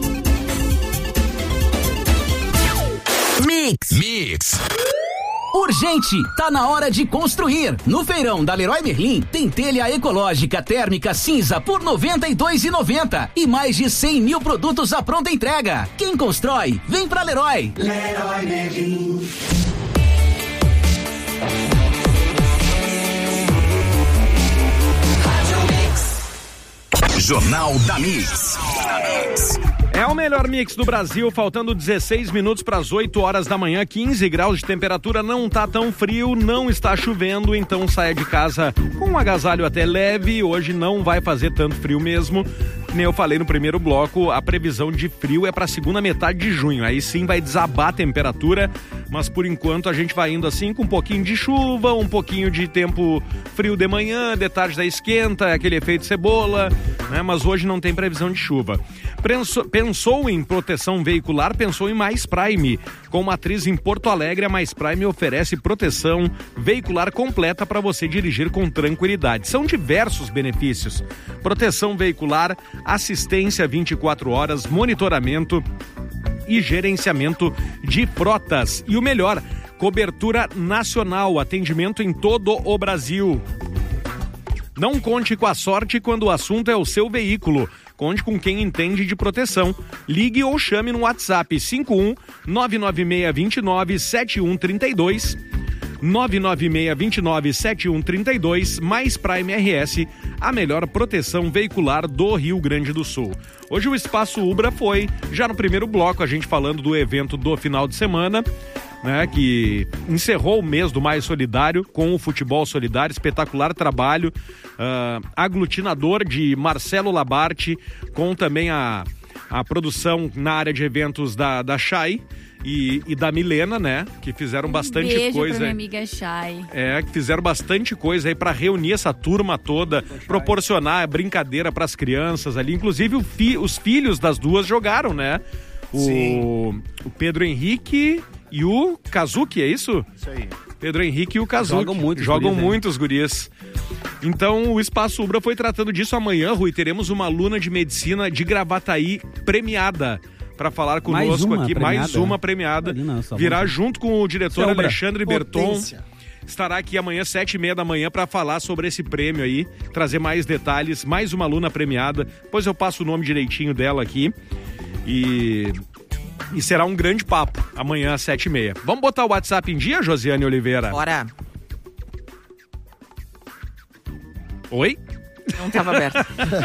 Mix. Mix. Urgente, tá na hora de construir. No feirão da Leroy Merlin tem telha ecológica térmica cinza por noventa e dois reais e noventa centavos e mais de cem mil produtos à pronta entrega. Quem constrói, vem pra Leroy. Leroy Merlin. Jornal da Mix. É o melhor mix do Brasil, faltando dezesseis minutos para as oito horas da manhã, quinze graus de temperatura, não tá tão frio, não está chovendo, então saia de casa com um agasalho até leve, hoje não vai fazer tanto frio mesmo. Nem eu falei no primeiro bloco, a previsão de frio é para a segunda metade de junho, aí sim vai desabar a temperatura, mas por enquanto a gente vai indo assim com um pouquinho de chuva, um pouquinho de tempo frio de manhã, de tarde da esquenta, aquele efeito cebola, né? Mas hoje não tem previsão de chuva. Pensou, pensou em proteção veicular, pensou em Mais Prime. Com matriz em Porto Alegre, a Mais Prime oferece proteção veicular completa para você dirigir com tranquilidade. São diversos benefícios: proteção veicular, assistência vinte e quatro horas, monitoramento e gerenciamento de frotas. E o melhor, cobertura nacional, atendimento em todo o Brasil. Não conte com a sorte quando o assunto é o seu veículo. Conte com quem entende de proteção. Ligue ou chame no WhatsApp cinco um nove nove seis dois nove sete um três dois. nove nove seis dois nove sete um três dois. Mais Prime R S, a melhor proteção veicular do Rio Grande do Sul. Hoje o Espaço Ubra foi, já no primeiro bloco, a gente falando do evento do final de semana, né, que encerrou o mês do Mais Solidário com o Futebol Solidário, espetacular trabalho, uh, aglutinador de Marcelo Labarte, com também a, a produção na área de eventos da, da Chay e, e da Milena, né, que fizeram bastante Beijo coisa. Pra minha amiga Chay. É, que fizeram bastante coisa aí pra reunir essa turma toda, proporcionar brincadeira pras crianças ali, inclusive o fi, os filhos das duas jogaram, né, o, o Pedro Henrique e o Kazuki, é isso? Isso aí. Pedro Henrique e o Kazuki. Jogam muito. Jogam gurias, muito os gurias. Então, o Espaço Ubra foi tratando disso. Amanhã, Rui, teremos uma aluna de medicina de Gravataí premiada para falar conosco aqui. Premiada. Mais uma premiada. Virá junto com o diretor Alexandre Berton. Estará aqui amanhã, sete e meia da manhã, para falar sobre esse prêmio aí, trazer mais detalhes. Mais uma aluna premiada. Depois eu passo o nome direitinho dela aqui. E... E será um grande papo amanhã às sete e meia. Vamos botar o WhatsApp em dia, Josiane Oliveira? Bora. Oi? Não estava aberto.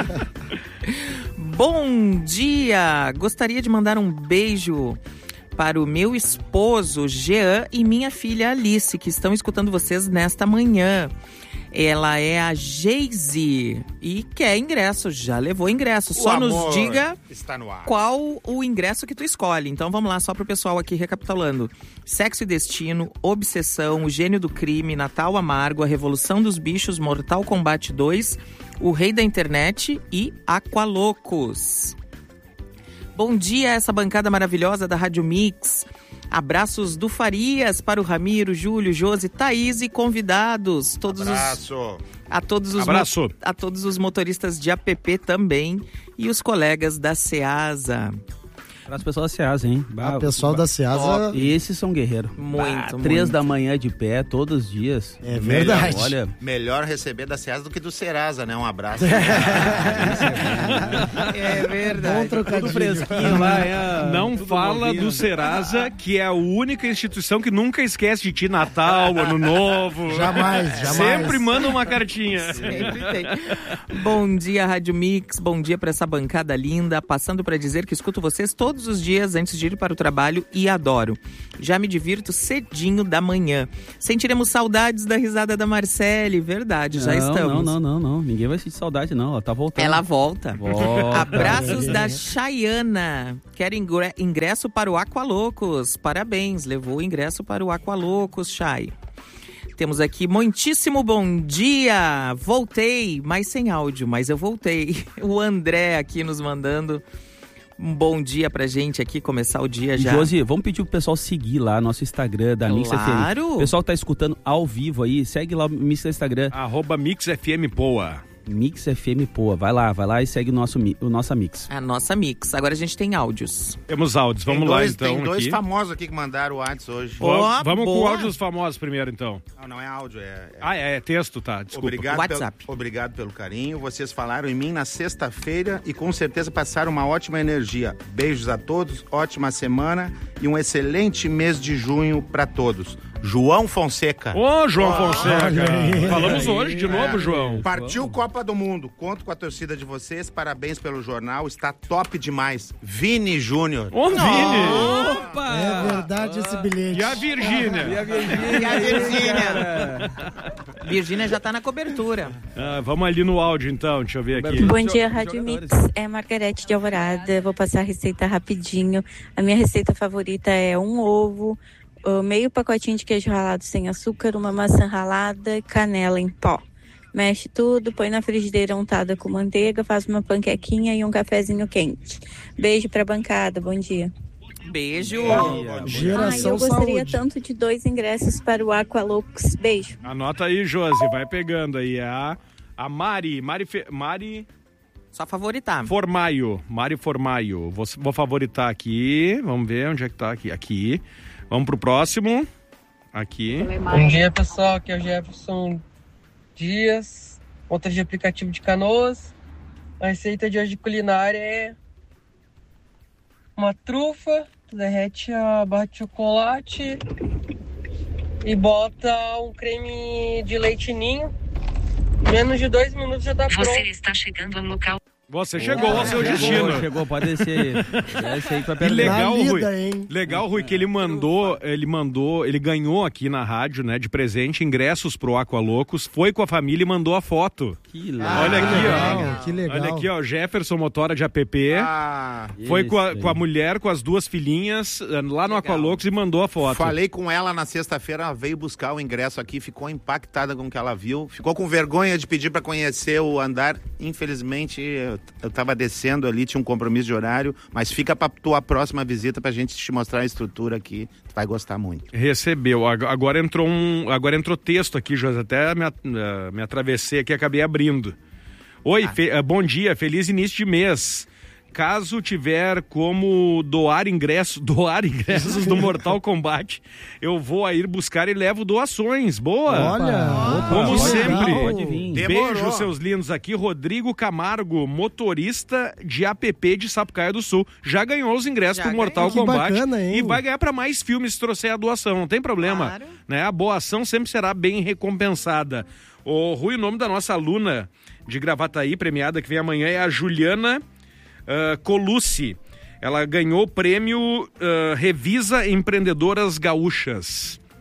Bom dia! Gostaria de mandar um beijo para o meu esposo, Jean, e minha filha Alice, que estão escutando vocês nesta manhã. Ela é a Geise e quer ingresso, já levou ingresso. O Só amor nos diga está no ar. qual o ingresso que tu escolhe. Então vamos lá, só pro pessoal aqui recapitulando. Sexo e Destino, Obsessão, O Gênio do Crime, Natal Amargo, A Revolução dos Bichos, Mortal Kombat dois, O Rei da Internet e Aqualocos. Bom dia a essa bancada maravilhosa da Rádio Mix. Abraços do Farias para o Ramiro, Júlio, Josi, Thaís e convidados. Todos Abraço. Os, a, todos os Abraço. Mo, a todos os motoristas de A P P também e os colegas da Ceasa. Para as pessoas da Ceasa, hein? O pessoal da Ceasa... Esses são guerreiros. Muito, Três muito. da manhã de pé, todos os dias. É verdade. Melhor, olha... Melhor receber da Ceasa do que do Serasa, né? Um abraço. É verdade. Bom trocadilho. Tudo fresquinho lá. É, Não tudo fala novinho. do Serasa, que é a única instituição que nunca esquece de ti, Natal, Ano Novo. Jamais, jamais. Sempre manda uma cartinha. Sempre tem. Bom dia, Rádio Mix. Bom dia para essa bancada linda. Passando para dizer que escuto vocês todos os dias antes de ir para o trabalho e adoro. Já me divirto cedinho da manhã. Sentiremos saudades da risada da Marcele. Verdade, já não, estamos. Não, não, não, não. Ninguém vai sentir saudade, não. Ela tá voltando. Ela volta. Volta. Abraços da Chayana. Quer ingre- ingresso para o Aqualocos. Parabéns, levou o ingresso para o Aqualocos, Chay. Temos aqui muitíssimo bom dia. Voltei, mas sem áudio, mas eu voltei. O André aqui nos mandando um bom dia pra gente aqui, começar o dia já. Josi, vamos pedir pro pessoal seguir lá nosso Instagram da Mix F M. Claro. O pessoal que tá escutando ao vivo aí, segue lá o Mix no Instagram. Arroba Mix F M Poa. Mix F M Poa. Vai lá, vai lá e segue o nosso, mi- o nossa Mix. A nossa Mix. Agora a gente tem áudios. Temos áudios, vamos Tem lá dois- então. Tem dois aqui. famosos aqui que mandaram o WhatsApp hoje. Vamos, Boa, vamos com o boa. áudio dos famosos primeiro, então. Não, não é áudio, é... é... Ah, é, é texto, tá, desculpa. Obrigado WhatsApp. pelo, obrigado pelo carinho. Vocês falaram em mim na sexta-feira e com certeza passaram uma ótima energia. Beijos a todos, ótima semana e um excelente mês de junho para todos. João Fonseca. Ô, João Oh, Fonseca. aí. Falamos hoje de novo, João. Partiu Copa do Mundo. Conto com a torcida de vocês. Parabéns pelo jornal. Está top demais. Vini Júnior. Ô, Vini. Opa! É verdade esse bilhete. E a Virgínia. E a Virgínia. E a Virgínia. Virgínia já tá na cobertura. Ah, vamos ali no áudio, então. Deixa eu ver aqui. Bom dia, Jo- Rádio Mix. jogadores. É Margarete de Alvorada. Vou passar a receita rapidinho. A minha receita favorita é um ovo, uh, meio pacotinho de queijo ralado sem açúcar, uma maçã ralada e canela em pó. Mexe tudo, põe na frigideira untada com manteiga, faz uma panquequinha e um cafezinho quente. Beijo pra bancada, bom dia. Beijo. Ai, Geração eu gostaria saúde. tanto de dois ingressos para o Aqualocos. Beijo. Anota aí, Josi. Vai pegando aí. É a, a Mari. Mari, Fe, Mari Só favoritar. Formaio. Mari Formaio. Vou, vou favoritar aqui. Vamos ver onde é que tá aqui. Aqui. Vamos pro próximo. Aqui. Bom dia, pessoal. Aqui é o Jefferson Dias, conta de aplicativo de Canoas. A receita de hoje de culinária é uma trufa, derrete a barra de chocolate e bota um creme de leite ninho. Menos de dois minutos já tá pronto. Você está chegando ao local. Você chegou ao seu destino. Chegou, chegou, pode descer aí. Desce aí pra E perto. legal, Na Rui. lida, hein? Legal, Rui, que ele mandou, ele mandou, ele ganhou aqui na rádio, né, de presente, ingressos pro Aqualocos, foi com a família e mandou a foto. Que legal. Olha aqui, legal, ó. que legal. Olha aqui, ó, Jefferson Motora de A P P. Ah, Foi com a, Isso com a aí. mulher, com as duas filhinhas, eh, lá no Aqualocos e mandou a foto. falei com ela na sexta-feira, ela veio buscar o ingresso aqui, ficou impactada com o que ela viu, ficou com vergonha de pedir para conhecer o andar. Infelizmente, eu, eu tava descendo ali, tinha um compromisso de horário, mas fica pra tua próxima visita pra gente te mostrar a estrutura aqui, tu vai gostar muito. Recebeu. Ag- Agora entrou um, agora entrou texto aqui, José, até me, a- eh, me atravessei aqui e acabei abrindo. Oi, fe- eh, bom dia, feliz início de mês. Caso tiver como doar ingressos, doar ingressos do Mortal Kombat, eu vou aí buscar e levo doações. Boa! Olha, opa, Como pode sempre. vir, pode vir. Demorou. Beijo, seus lindos. Aqui, Rodrigo Camargo, motorista de A P P de Sapucaia do Sul. Já ganhou os ingressos Já pro Mortal ganhou. Que Kombat. bacana, hein? E vai ganhar para mais filmes se trouxer a doação. Não tem problema. Claro. Né? A boa ação sempre será bem recompensada. O Rui, o nome da nossa aluna de Gravataí, premiada, que vem amanhã, é a Juliana uh, Colucci. Ela ganhou o prêmio uh, Revisa Empreendedoras Gaúchas.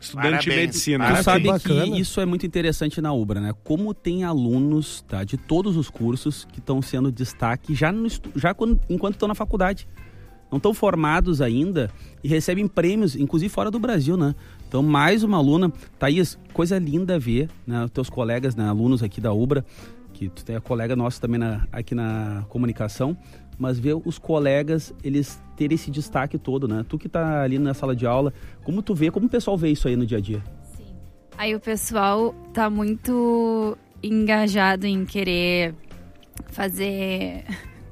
Estudante de medicina. Tu Ah, sabe que que, bacana. isso é muito interessante na Ubra, né? Como tem alunos, tá, de todos os cursos que estão sendo destaque já, no, estu- já quando, enquanto estão na faculdade. Não estão formados ainda e recebem prêmios, inclusive fora do Brasil, né? Então, mais uma aluna. Thaís, coisa linda ver, né? Os teus colegas, né, alunos aqui da Ubra, que tu tem a colega nossa também na, aqui na comunicação, mas ver os colegas, eles terem esse destaque todo, né? Tu que tá ali na sala de aula, como tu vê, como o pessoal vê isso aí no dia a dia? Aí o pessoal tá muito engajado em querer fazer...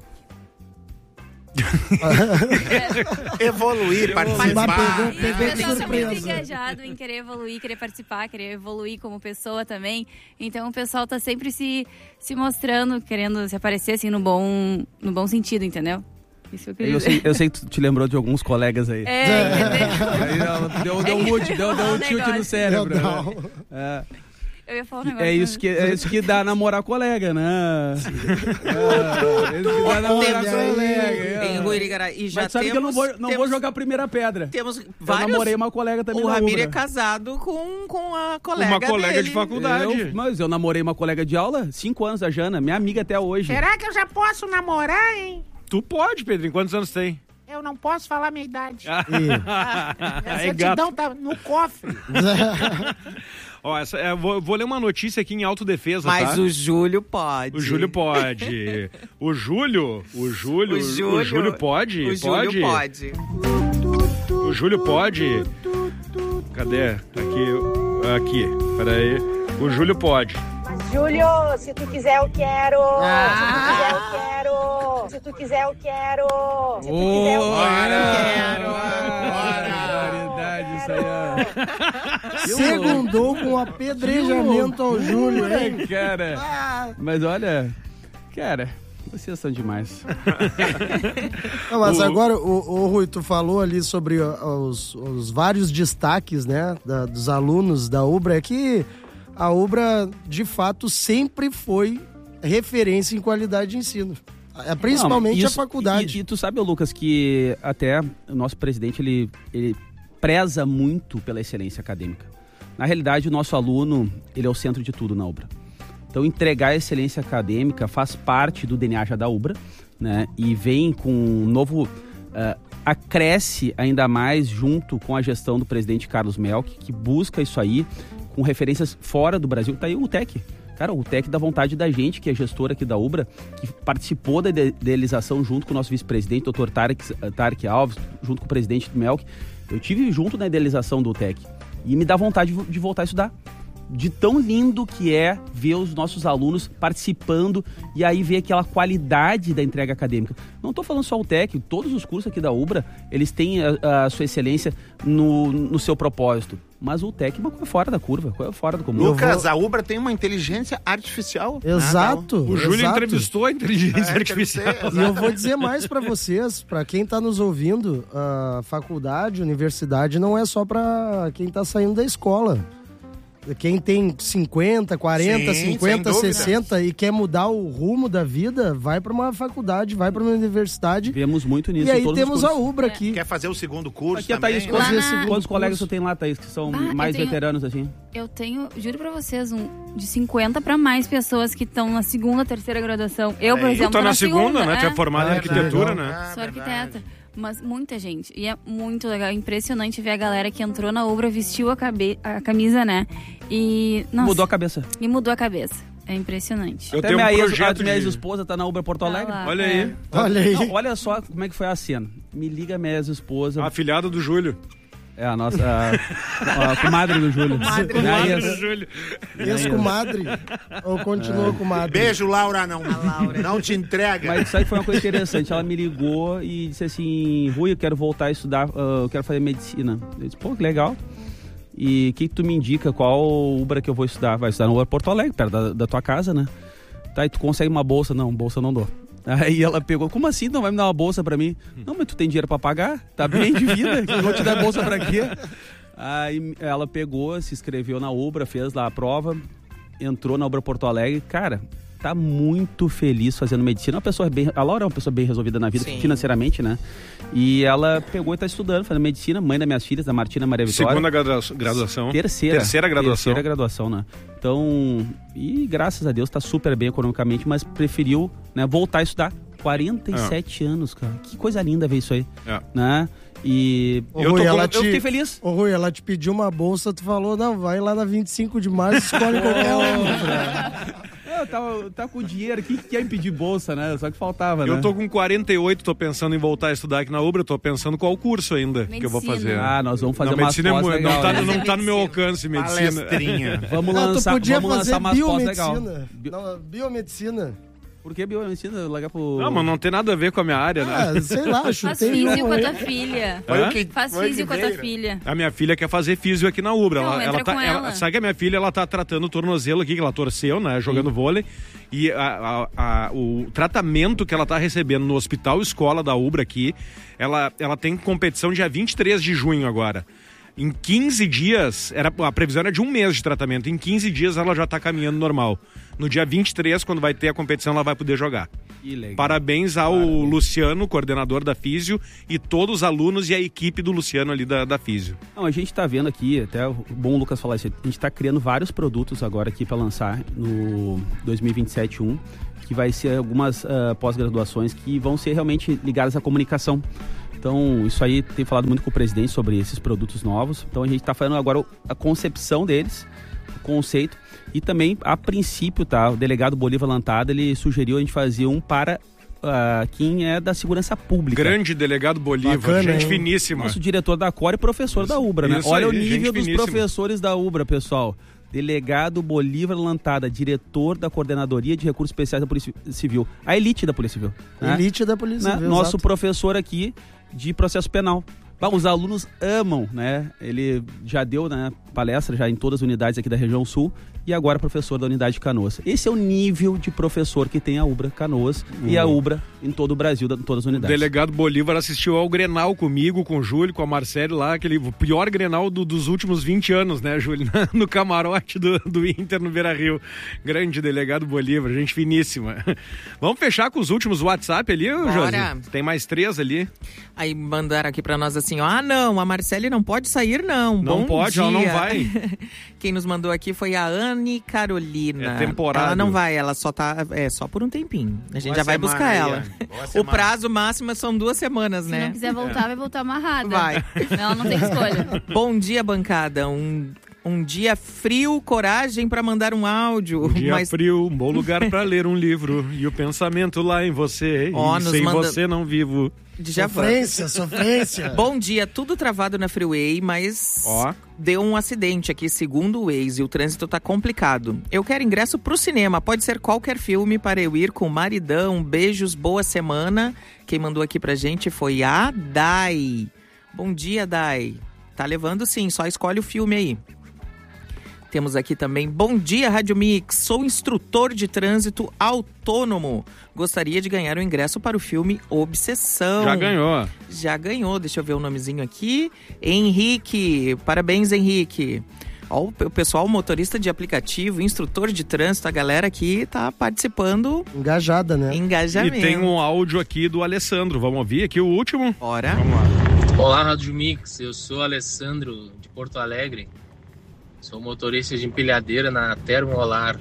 Evoluir, participar. O pessoal tá muito engajado em querer evoluir, querer participar, querer evoluir como pessoa também. Então o pessoal tá sempre se, se mostrando, querendo se aparecer assim no bom, no bom sentido, entendeu? Isso que eu queria Eu dizer. sei, eu sei que tu te lembrou de alguns colegas aí. É, entendeu? Aí, não, deu, deu um mute, deu, deu um tilt no negócio. cérebro. Deu né? É. Eu ia falar um negócio. É isso que, é isso que dá namorar colega, né? É, isso que dá namorar colega. Em Ruirigara. E já Mas sabe temos, que eu não vou, não temos, vou jogar a primeira pedra. Temos Eu vários... namorei uma colega também O na Ramiro Ubra. é casado com, com a colega Uma colega dele. de faculdade. Eu, mas eu namorei uma colega de aula, cinco anos, a Jana, minha amiga até hoje. Será que eu já posso namorar, hein? Tu pode, Pedro. Quantos anos tem? Eu não posso falar a minha idade. Ah, A é certidão gato. tá no cofre. Ó, essa, é, vou, vou ler uma notícia aqui em autodefesa, Mas tá? o Júlio pode. O Júlio pode. O Júlio, o Júlio, O Júlio, o Júlio pode? O Júlio pode. O Júlio pode? Cadê? Aqui, aqui, peraí. O Júlio pode. Júlio, se tu quiser, eu quero. Ah. Se tu quiser, eu quero. Se tu quiser, eu quero. Se tu quiser, eu quero. Barbaridade isso aí, ó. Segundou com apedrejamento ao Júlio, hein? É, cara. Mas olha, cara, vocês são demais. Não, mas O- agora, o, o Rui, tu falou ali sobre os, os vários destaques, né, da- dos alunos da Ubra, é que a Ubra, de fato, sempre foi referência em qualidade de ensino. É, principalmente Não, a isso- faculdade. E, e tu sabe, Lucas, que até o nosso presidente, ele, ele preza muito pela excelência acadêmica. Na realidade, o nosso aluno, ele é o centro de tudo na Ubra. Então, entregar a excelência acadêmica faz parte do D N A já da Ubra, né? E vem com um novo... Uh, acresce ainda mais junto com a gestão do presidente Carlos Melk, que busca isso aí com referências fora do Brasil. Tá aí o T E C. Cara, o T E C dá vontade da gente, que é gestora aqui da Ubra, que participou da ide- idealização junto com o nosso vice-presidente, doutor Tarek, Tarek Alves, junto com o presidente do Melk. Eu tive junto na idealização do T E C. E me dá vontade de, de voltar a estudar. De tão lindo que é ver os nossos alunos participando e aí ver aquela qualidade da entrega acadêmica. Não estou falando só o T E C, todos os cursos aqui da Ubra, eles têm a, a sua excelência no, no seu propósito. Mas o T E C é fora da curva, é fora do comum. Lucas, a Ubra tem uma inteligência artificial. Exato. O Júlio exato. entrevistou a inteligência É, artificial. E eu vou dizer mais pra vocês, pra quem tá nos ouvindo, a faculdade, universidade não é só pra quem tá saindo da escola. Quem tem cinquenta, quarenta, Sim, cinquenta, sem dúvida. sessenta e quer mudar o rumo da vida, vai pra uma faculdade, vai pra uma universidade. Vemos muito nisso E em aí todos temos os a cursos. Ubra aqui. Quer fazer o segundo curso Aqui a também? Thaís, quantos, Fazer segundo quantos colegas curso. tu tem lá, Thaís, que são Ah, mais eu tenho- veteranos assim? Eu tenho, juro pra vocês, um, de cinquenta pra mais pessoas que estão na segunda, terceira graduação. Eu, por Tu exemplo, tá tô na segunda, né? Tu é é. formada em Ah, que arquitetura, legal. né? Sou arquiteta. Mas muita gente. E é muito legal. É impressionante ver a galera que entrou na Ubra, vestiu a, cabe... a camisa, né? E. Nossa, Mudou a cabeça. E mudou a cabeça. É impressionante. Eu Até tenho um minha, ex, projeto a minha de- ex-esposa tá na Ubra Porto Tá Alegre. lá, Olha é. aí. Olha aí. Não, olha só como é que foi a cena. Me liga minha ex-esposa. A afilhada do Júlio. É a nossa a, a comadre do Júlio. Comadre. Minha Comadre ex. do Júlio. Ex-comadre. Ou continua com madre? Beijo, Laura, não, não te entrega. Mas isso aí foi uma coisa interessante. Ela me ligou e disse assim: Rui, eu quero voltar a estudar, uh, eu quero fazer medicina. Eu disse: pô, que legal. E o que, que tu me indica? Qual Ubra que eu vou estudar? Vai estudar no Ubra Porto Alegre, perto da, da tua casa, né? Tá, e tu consegue uma bolsa? Não, bolsa eu não dou. Aí ela pegou: como assim? Não vai me dar uma bolsa pra mim? Não, mas tu tem dinheiro pra pagar? Tá bem de vida, eu vou te dar bolsa pra quê? Aí ela pegou, se inscreveu na Ubra, fez lá a prova, entrou na Ubra Porto Alegre. Cara, tá muito feliz fazendo medicina. Uma pessoa bem, a Laura é uma pessoa bem resolvida na vida, Sim. financeiramente, né? E ela pegou e tá estudando, fazendo medicina, mãe das minhas filhas, da Martina Maria Vitória. Segunda gradua- graduação. Terceira. Terceira graduação. Terceira graduação, né? Então, e graças a Deus tá super bem economicamente, mas preferiu, né, voltar a estudar. quarenta e sete é. anos, cara. Que coisa linda ver isso aí. É. Né? E Ô, eu, Rui, tô, ela eu te, fiquei feliz. Ô Rui, ela te pediu uma bolsa, tu falou, não, vai lá na vinte e cinco de março, escolhe qualquer uma. Eu tava, tava com dinheiro aqui, que quer impedir bolsa, né? Só que faltava, né? Eu tô com quarenta e oito, tô pensando em voltar a estudar aqui na Ubra, tô pensando qual curso ainda medicina. Que eu vou fazer. Ah, nós vamos fazer não, uma medicina é, legal, não, tá, né? não tá no meu alcance, medicina. Palestrinha. Vamos lançar, ah, tu podia vamos fazer lançar umas pós legal. biomedicina. Não, biomedicina. Por que biomedicina? Largar pro... Não, mas não tem nada a ver com a minha área, né? Ah, sei lá, chutei. Faz físio com a tua filha. Hã? Faz físio com a tua filha. A minha filha quer fazer físio aqui na Ubra. Não, ela, entra ela tá, com ela. ela. Sabe que a minha filha, ela tá tratando o tornozelo aqui, que ela torceu, né? Jogando vôlei. E a, a, a, o tratamento que ela tá recebendo no Hospital Escola da Ubra aqui, ela, ela tem competição dia vinte e três de junho agora. Em quinze dias, era, a previsão era de um mês de tratamento. Em quinze dias ela já tá caminhando normal. No dia vinte e três, quando vai ter a competição, ela vai poder jogar. Que legal. Parabéns ao Parabéns. Luciano, coordenador da Físio, e todos os alunos e a equipe do Luciano ali da, da Físio. Não, a gente tá vendo aqui, até o bom o Lucas falar isso, a gente tá criando vários produtos agora aqui para lançar no dois mil e vinte e sete um, que vai ser algumas uh, pós-graduações que vão ser realmente ligadas à comunicação. Então, isso aí, tem falado muito com o presidente sobre esses produtos novos. Então, a gente está fazendo agora a concepção deles, o conceito. E também, a princípio, tá, o delegado Bolívar Lantada, ele sugeriu a gente fazer um para uh, quem é da segurança pública. Grande delegado Bolívar, Bacana, gente hein? finíssima. Nosso diretor da Core e professor isso, da Ubra, né? Olha aí, o nível dos finíssima. professores da Ubra, pessoal. Delegado Bolívar Lantada, diretor da Coordenadoria de Recursos Especiais da Polícia Civil. A elite da Polícia Civil. Elite né? da Polícia né? Civil, Nosso exato. professor aqui de processo penal. Os alunos amam, né? Ele já deu, né, palestra já em todas as unidades aqui da região sul e agora professor da unidade de Canoas. Esse é o nível de professor que tem a Ubra Canoas uhum. e a Ubra em todo o Brasil, em todas as unidades. O delegado Bolívar assistiu ao Grenal comigo, com o Júlio, com a Marcele lá, aquele pior Grenal do, dos últimos vinte anos, né, Júlio? No camarote do, do Inter no Beira-Rio. Grande delegado Bolívar, gente finíssima. Vamos fechar com os últimos WhatsApp ali, José? Tem mais três ali. Aí mandaram aqui pra nós assim, ó, ah não, a Marcele não pode sair não, Não Bom pode, dia. ela não vai. Quem nos mandou aqui foi a Anne Carolina. É temporário. Ela não vai, ela só tá, é só por um tempinho. A gente Boa já vai buscar aí, ela. O prazo máximo são duas semanas, Se né? Se não quiser voltar, é. vai voltar amarrada. Vai. Ela não tem escolha. Bom dia, bancada. Um... Um dia frio, coragem para mandar um áudio. Um dia mas... frio, um bom lugar para ler um livro. E o pensamento lá em você. Oh, e sem manda... você não vivo. Já sofrência, sofrência. Bom dia, tudo travado na Freeway, mas oh. deu um acidente aqui, segundo o Waze, e o trânsito tá complicado. Eu quero ingresso pro cinema, pode ser qualquer filme para eu ir com o maridão. Beijos, boa semana. Quem mandou aqui pra gente foi a Dai. Bom dia, Dai. Tá levando sim, só escolhe o filme aí. Temos aqui também, bom dia Rádio Mix, sou instrutor de trânsito autônomo. Gostaria de ganhar o ingresso para o filme Obsessão. Já ganhou. Já ganhou, deixa eu ver o nomezinho aqui. Henrique, parabéns Henrique. Ó, o pessoal, motorista de aplicativo, instrutor de trânsito, a galera aqui tá participando. Engajada, né? Engajamento. E tem um áudio aqui do Alessandro, vamos ouvir aqui o último? Bora. Vamos lá. Olá Rádio Mix, eu sou o Alessandro de Porto Alegre. Sou motorista de empilhadeira na Termolar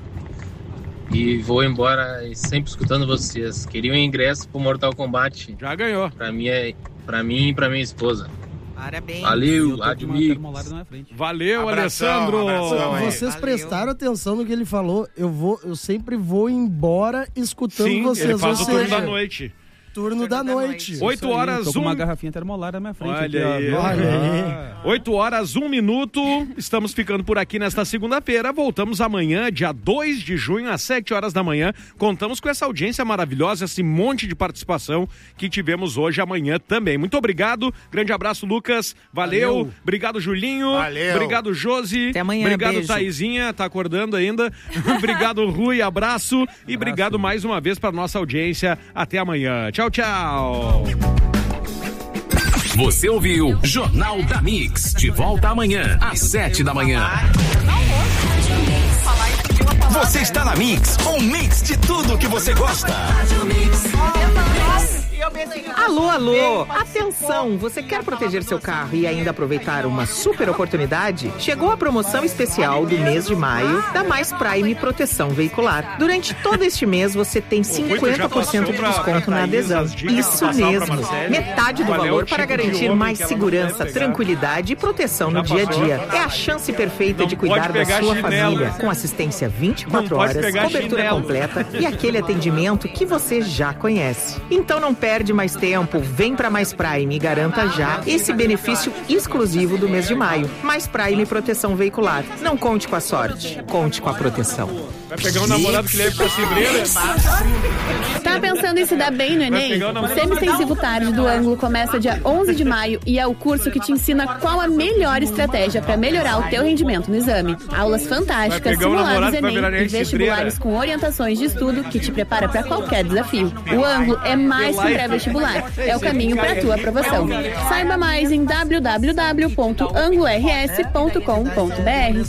e vou embora sempre escutando vocês. Queria um ingresso pro Mortal Kombat. Já ganhou. Pra, minha, pra mim e pra minha esposa. Parabéns. Valeu, Rádio Mix. Valeu, abração, Alessandro. Abração, Vocês Valeu. prestaram atenção no que ele falou. Eu, vou, eu sempre vou embora escutando Sim, vocês. ele faz ou o turno seja, da noite. Turno da noite. oito horas, Tô com um... uma garrafinha termolar na minha frente. Olha aqui, aí. ó. Olha aí. oito horas, um minuto. Estamos ficando por aqui nesta segunda-feira. Voltamos amanhã, dia dois de junho, às sete horas da manhã. Contamos com essa audiência maravilhosa, esse monte de participação que tivemos hoje amanhã também. Muito obrigado. Grande abraço, Lucas. Valeu. Valeu. Obrigado, Julinho. Valeu. Obrigado, Josi. Até amanhã. Obrigado, beijo. Taizinha. Tá acordando ainda. Obrigado, Rui. Abraço. E abraço. Obrigado mais uma vez para nossa audiência. Até amanhã. Tchau, tchau. Você ouviu Jornal da Mix. De volta amanhã, às sete da manhã. Falar e pedir uma palavra. Você está na Mix, um mix de tudo que você gosta. Alô, alô! Atenção! Você quer proteger seu carro e ainda aproveitar uma super oportunidade? Chegou a promoção especial do mês de maio da Mais Prime Proteção Veicular. Durante todo este mês você tem cinquenta por cento de desconto na adesão. Isso mesmo! Metade do valor para garantir mais segurança, tranquilidade e proteção no dia a dia. É a chance perfeita de cuidar da sua família, com assistência vinte e quatro horas, cobertura completa e aquele atendimento que você já conhece. Então não perde mais tempo, vem para Mais Prime e garanta já esse benefício exclusivo do mês de maio. Mais Prime Proteção Veicular. Não conte com a sorte, conte com a proteção. Vai pegar um namorado que leve pra Cidreira? Tá pensando em se dar bem no Enem? O Semi-Extensivo Tarde do Ângulo começa dia onze de maio e é o curso que te ensina qual a melhor estratégia para melhorar o teu rendimento no exame. Aulas fantásticas, simulados Enem e vestibulares com orientações de estudo que te prepara para qualquer desafio. O Ângulo é mais que um pré-vestibular, é o caminho para tua aprovação. Saiba mais em w w w ponto angulo r s ponto com ponto b r.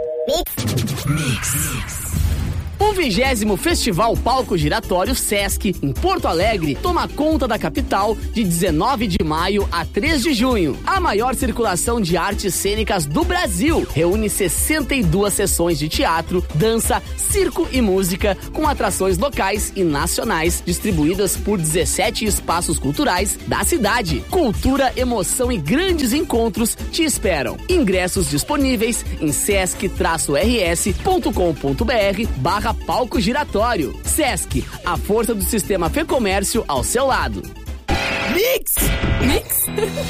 Mix. O vigésimo Festival Palco Giratório Sesc, em Porto Alegre, toma conta da capital de dezenove de maio a três de junho. A maior circulação de artes cênicas do Brasil reúne sessenta e duas sessões de teatro, dança, circo e música, com atrações locais e nacionais distribuídas por dezessete espaços culturais da cidade. Cultura, emoção e grandes encontros te esperam. Ingressos disponíveis em sesc r s ponto com ponto b r barra Palco Giratório. Sesc, a força do sistema Fê Comércio ao seu lado. Mix! Mix!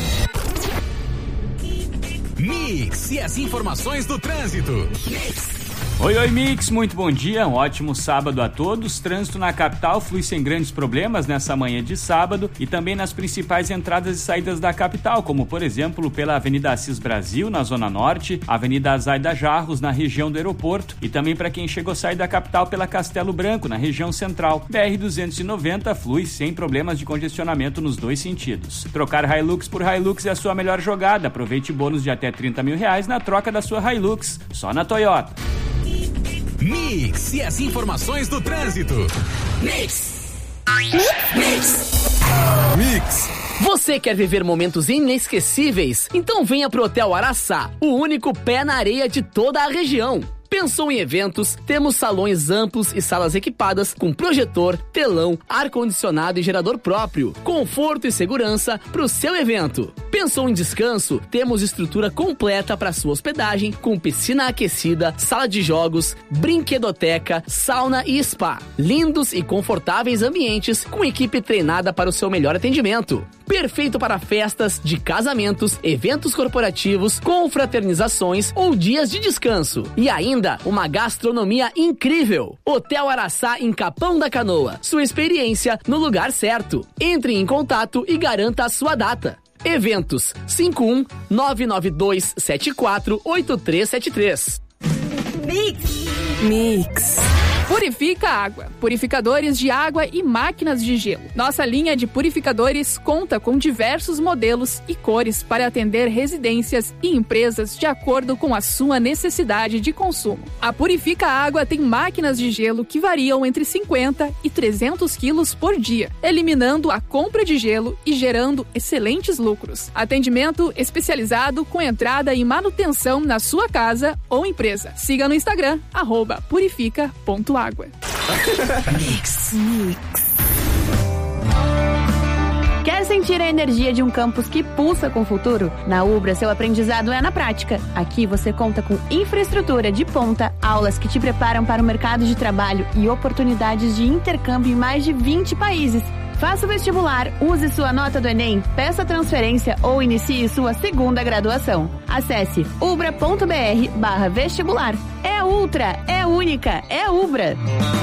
Mix e as informações do trânsito. Mix. Oi, oi, Mix, muito bom dia, um ótimo sábado a todos. Trânsito na capital flui sem grandes problemas nessa manhã de sábado e também nas principais entradas e saídas da capital, como por exemplo pela Avenida Assis Brasil, na Zona Norte, Avenida Zaida Jarros, na região do aeroporto, e também para quem chegou a sair da capital pela Castelo Branco, na região central. B R duzentos e noventa flui sem problemas de congestionamento nos dois sentidos. Trocar Hilux por Hilux é a sua melhor jogada. Aproveite bônus de até trinta mil reais na troca da sua Hilux, só na Toyota. Mix e as informações do trânsito. Mix. Mix. Mix. Você quer viver momentos inesquecíveis? Então venha pro Hotel Araçá, o único pé na areia de toda a região. Pensou em eventos? Temos salões amplos e salas equipadas com projetor, telão, ar-condicionado e gerador próprio. Conforto e segurança para o seu evento. Pensou em descanso? Temos estrutura completa para sua hospedagem com piscina aquecida, sala de jogos, brinquedoteca, sauna e spa. Lindos e confortáveis ambientes com equipe treinada para o seu melhor atendimento. Perfeito para festas de casamentos, eventos corporativos, confraternizações ou dias de descanso. E ainda uma gastronomia incrível. Hotel Araçá em Capão da Canoa. Sua experiência no lugar certo. Entre em contato e garanta a sua data. Eventos cinco um nove nove dois sete quatro oito três sete três. Mix. Mix. Purifica Água. Purificadores de água e máquinas de gelo. Nossa linha de purificadores conta com diversos modelos e cores para atender residências e empresas de acordo com a sua necessidade de consumo. A Purifica Água tem máquinas de gelo que variam entre cinquenta e trezentos quilos por dia, eliminando a compra de gelo e gerando excelentes lucros. Atendimento especializado com entrada e manutenção na sua casa ou empresa. Siga no Instagram, arroba purifica ponto água. Mix. Mix. Quer sentir a energia de um campus que pulsa com o futuro? Na Ubra, seu aprendizado é na prática. Aqui você conta com infraestrutura de ponta, aulas que te preparam para o mercado de trabalho e oportunidades de intercâmbio em mais de vinte países. Faça o vestibular, use sua nota do Enem, peça transferência ou inicie sua segunda graduação. Acesse ubra ponto b r barra vestibular. É ultra, é única, é Ubra.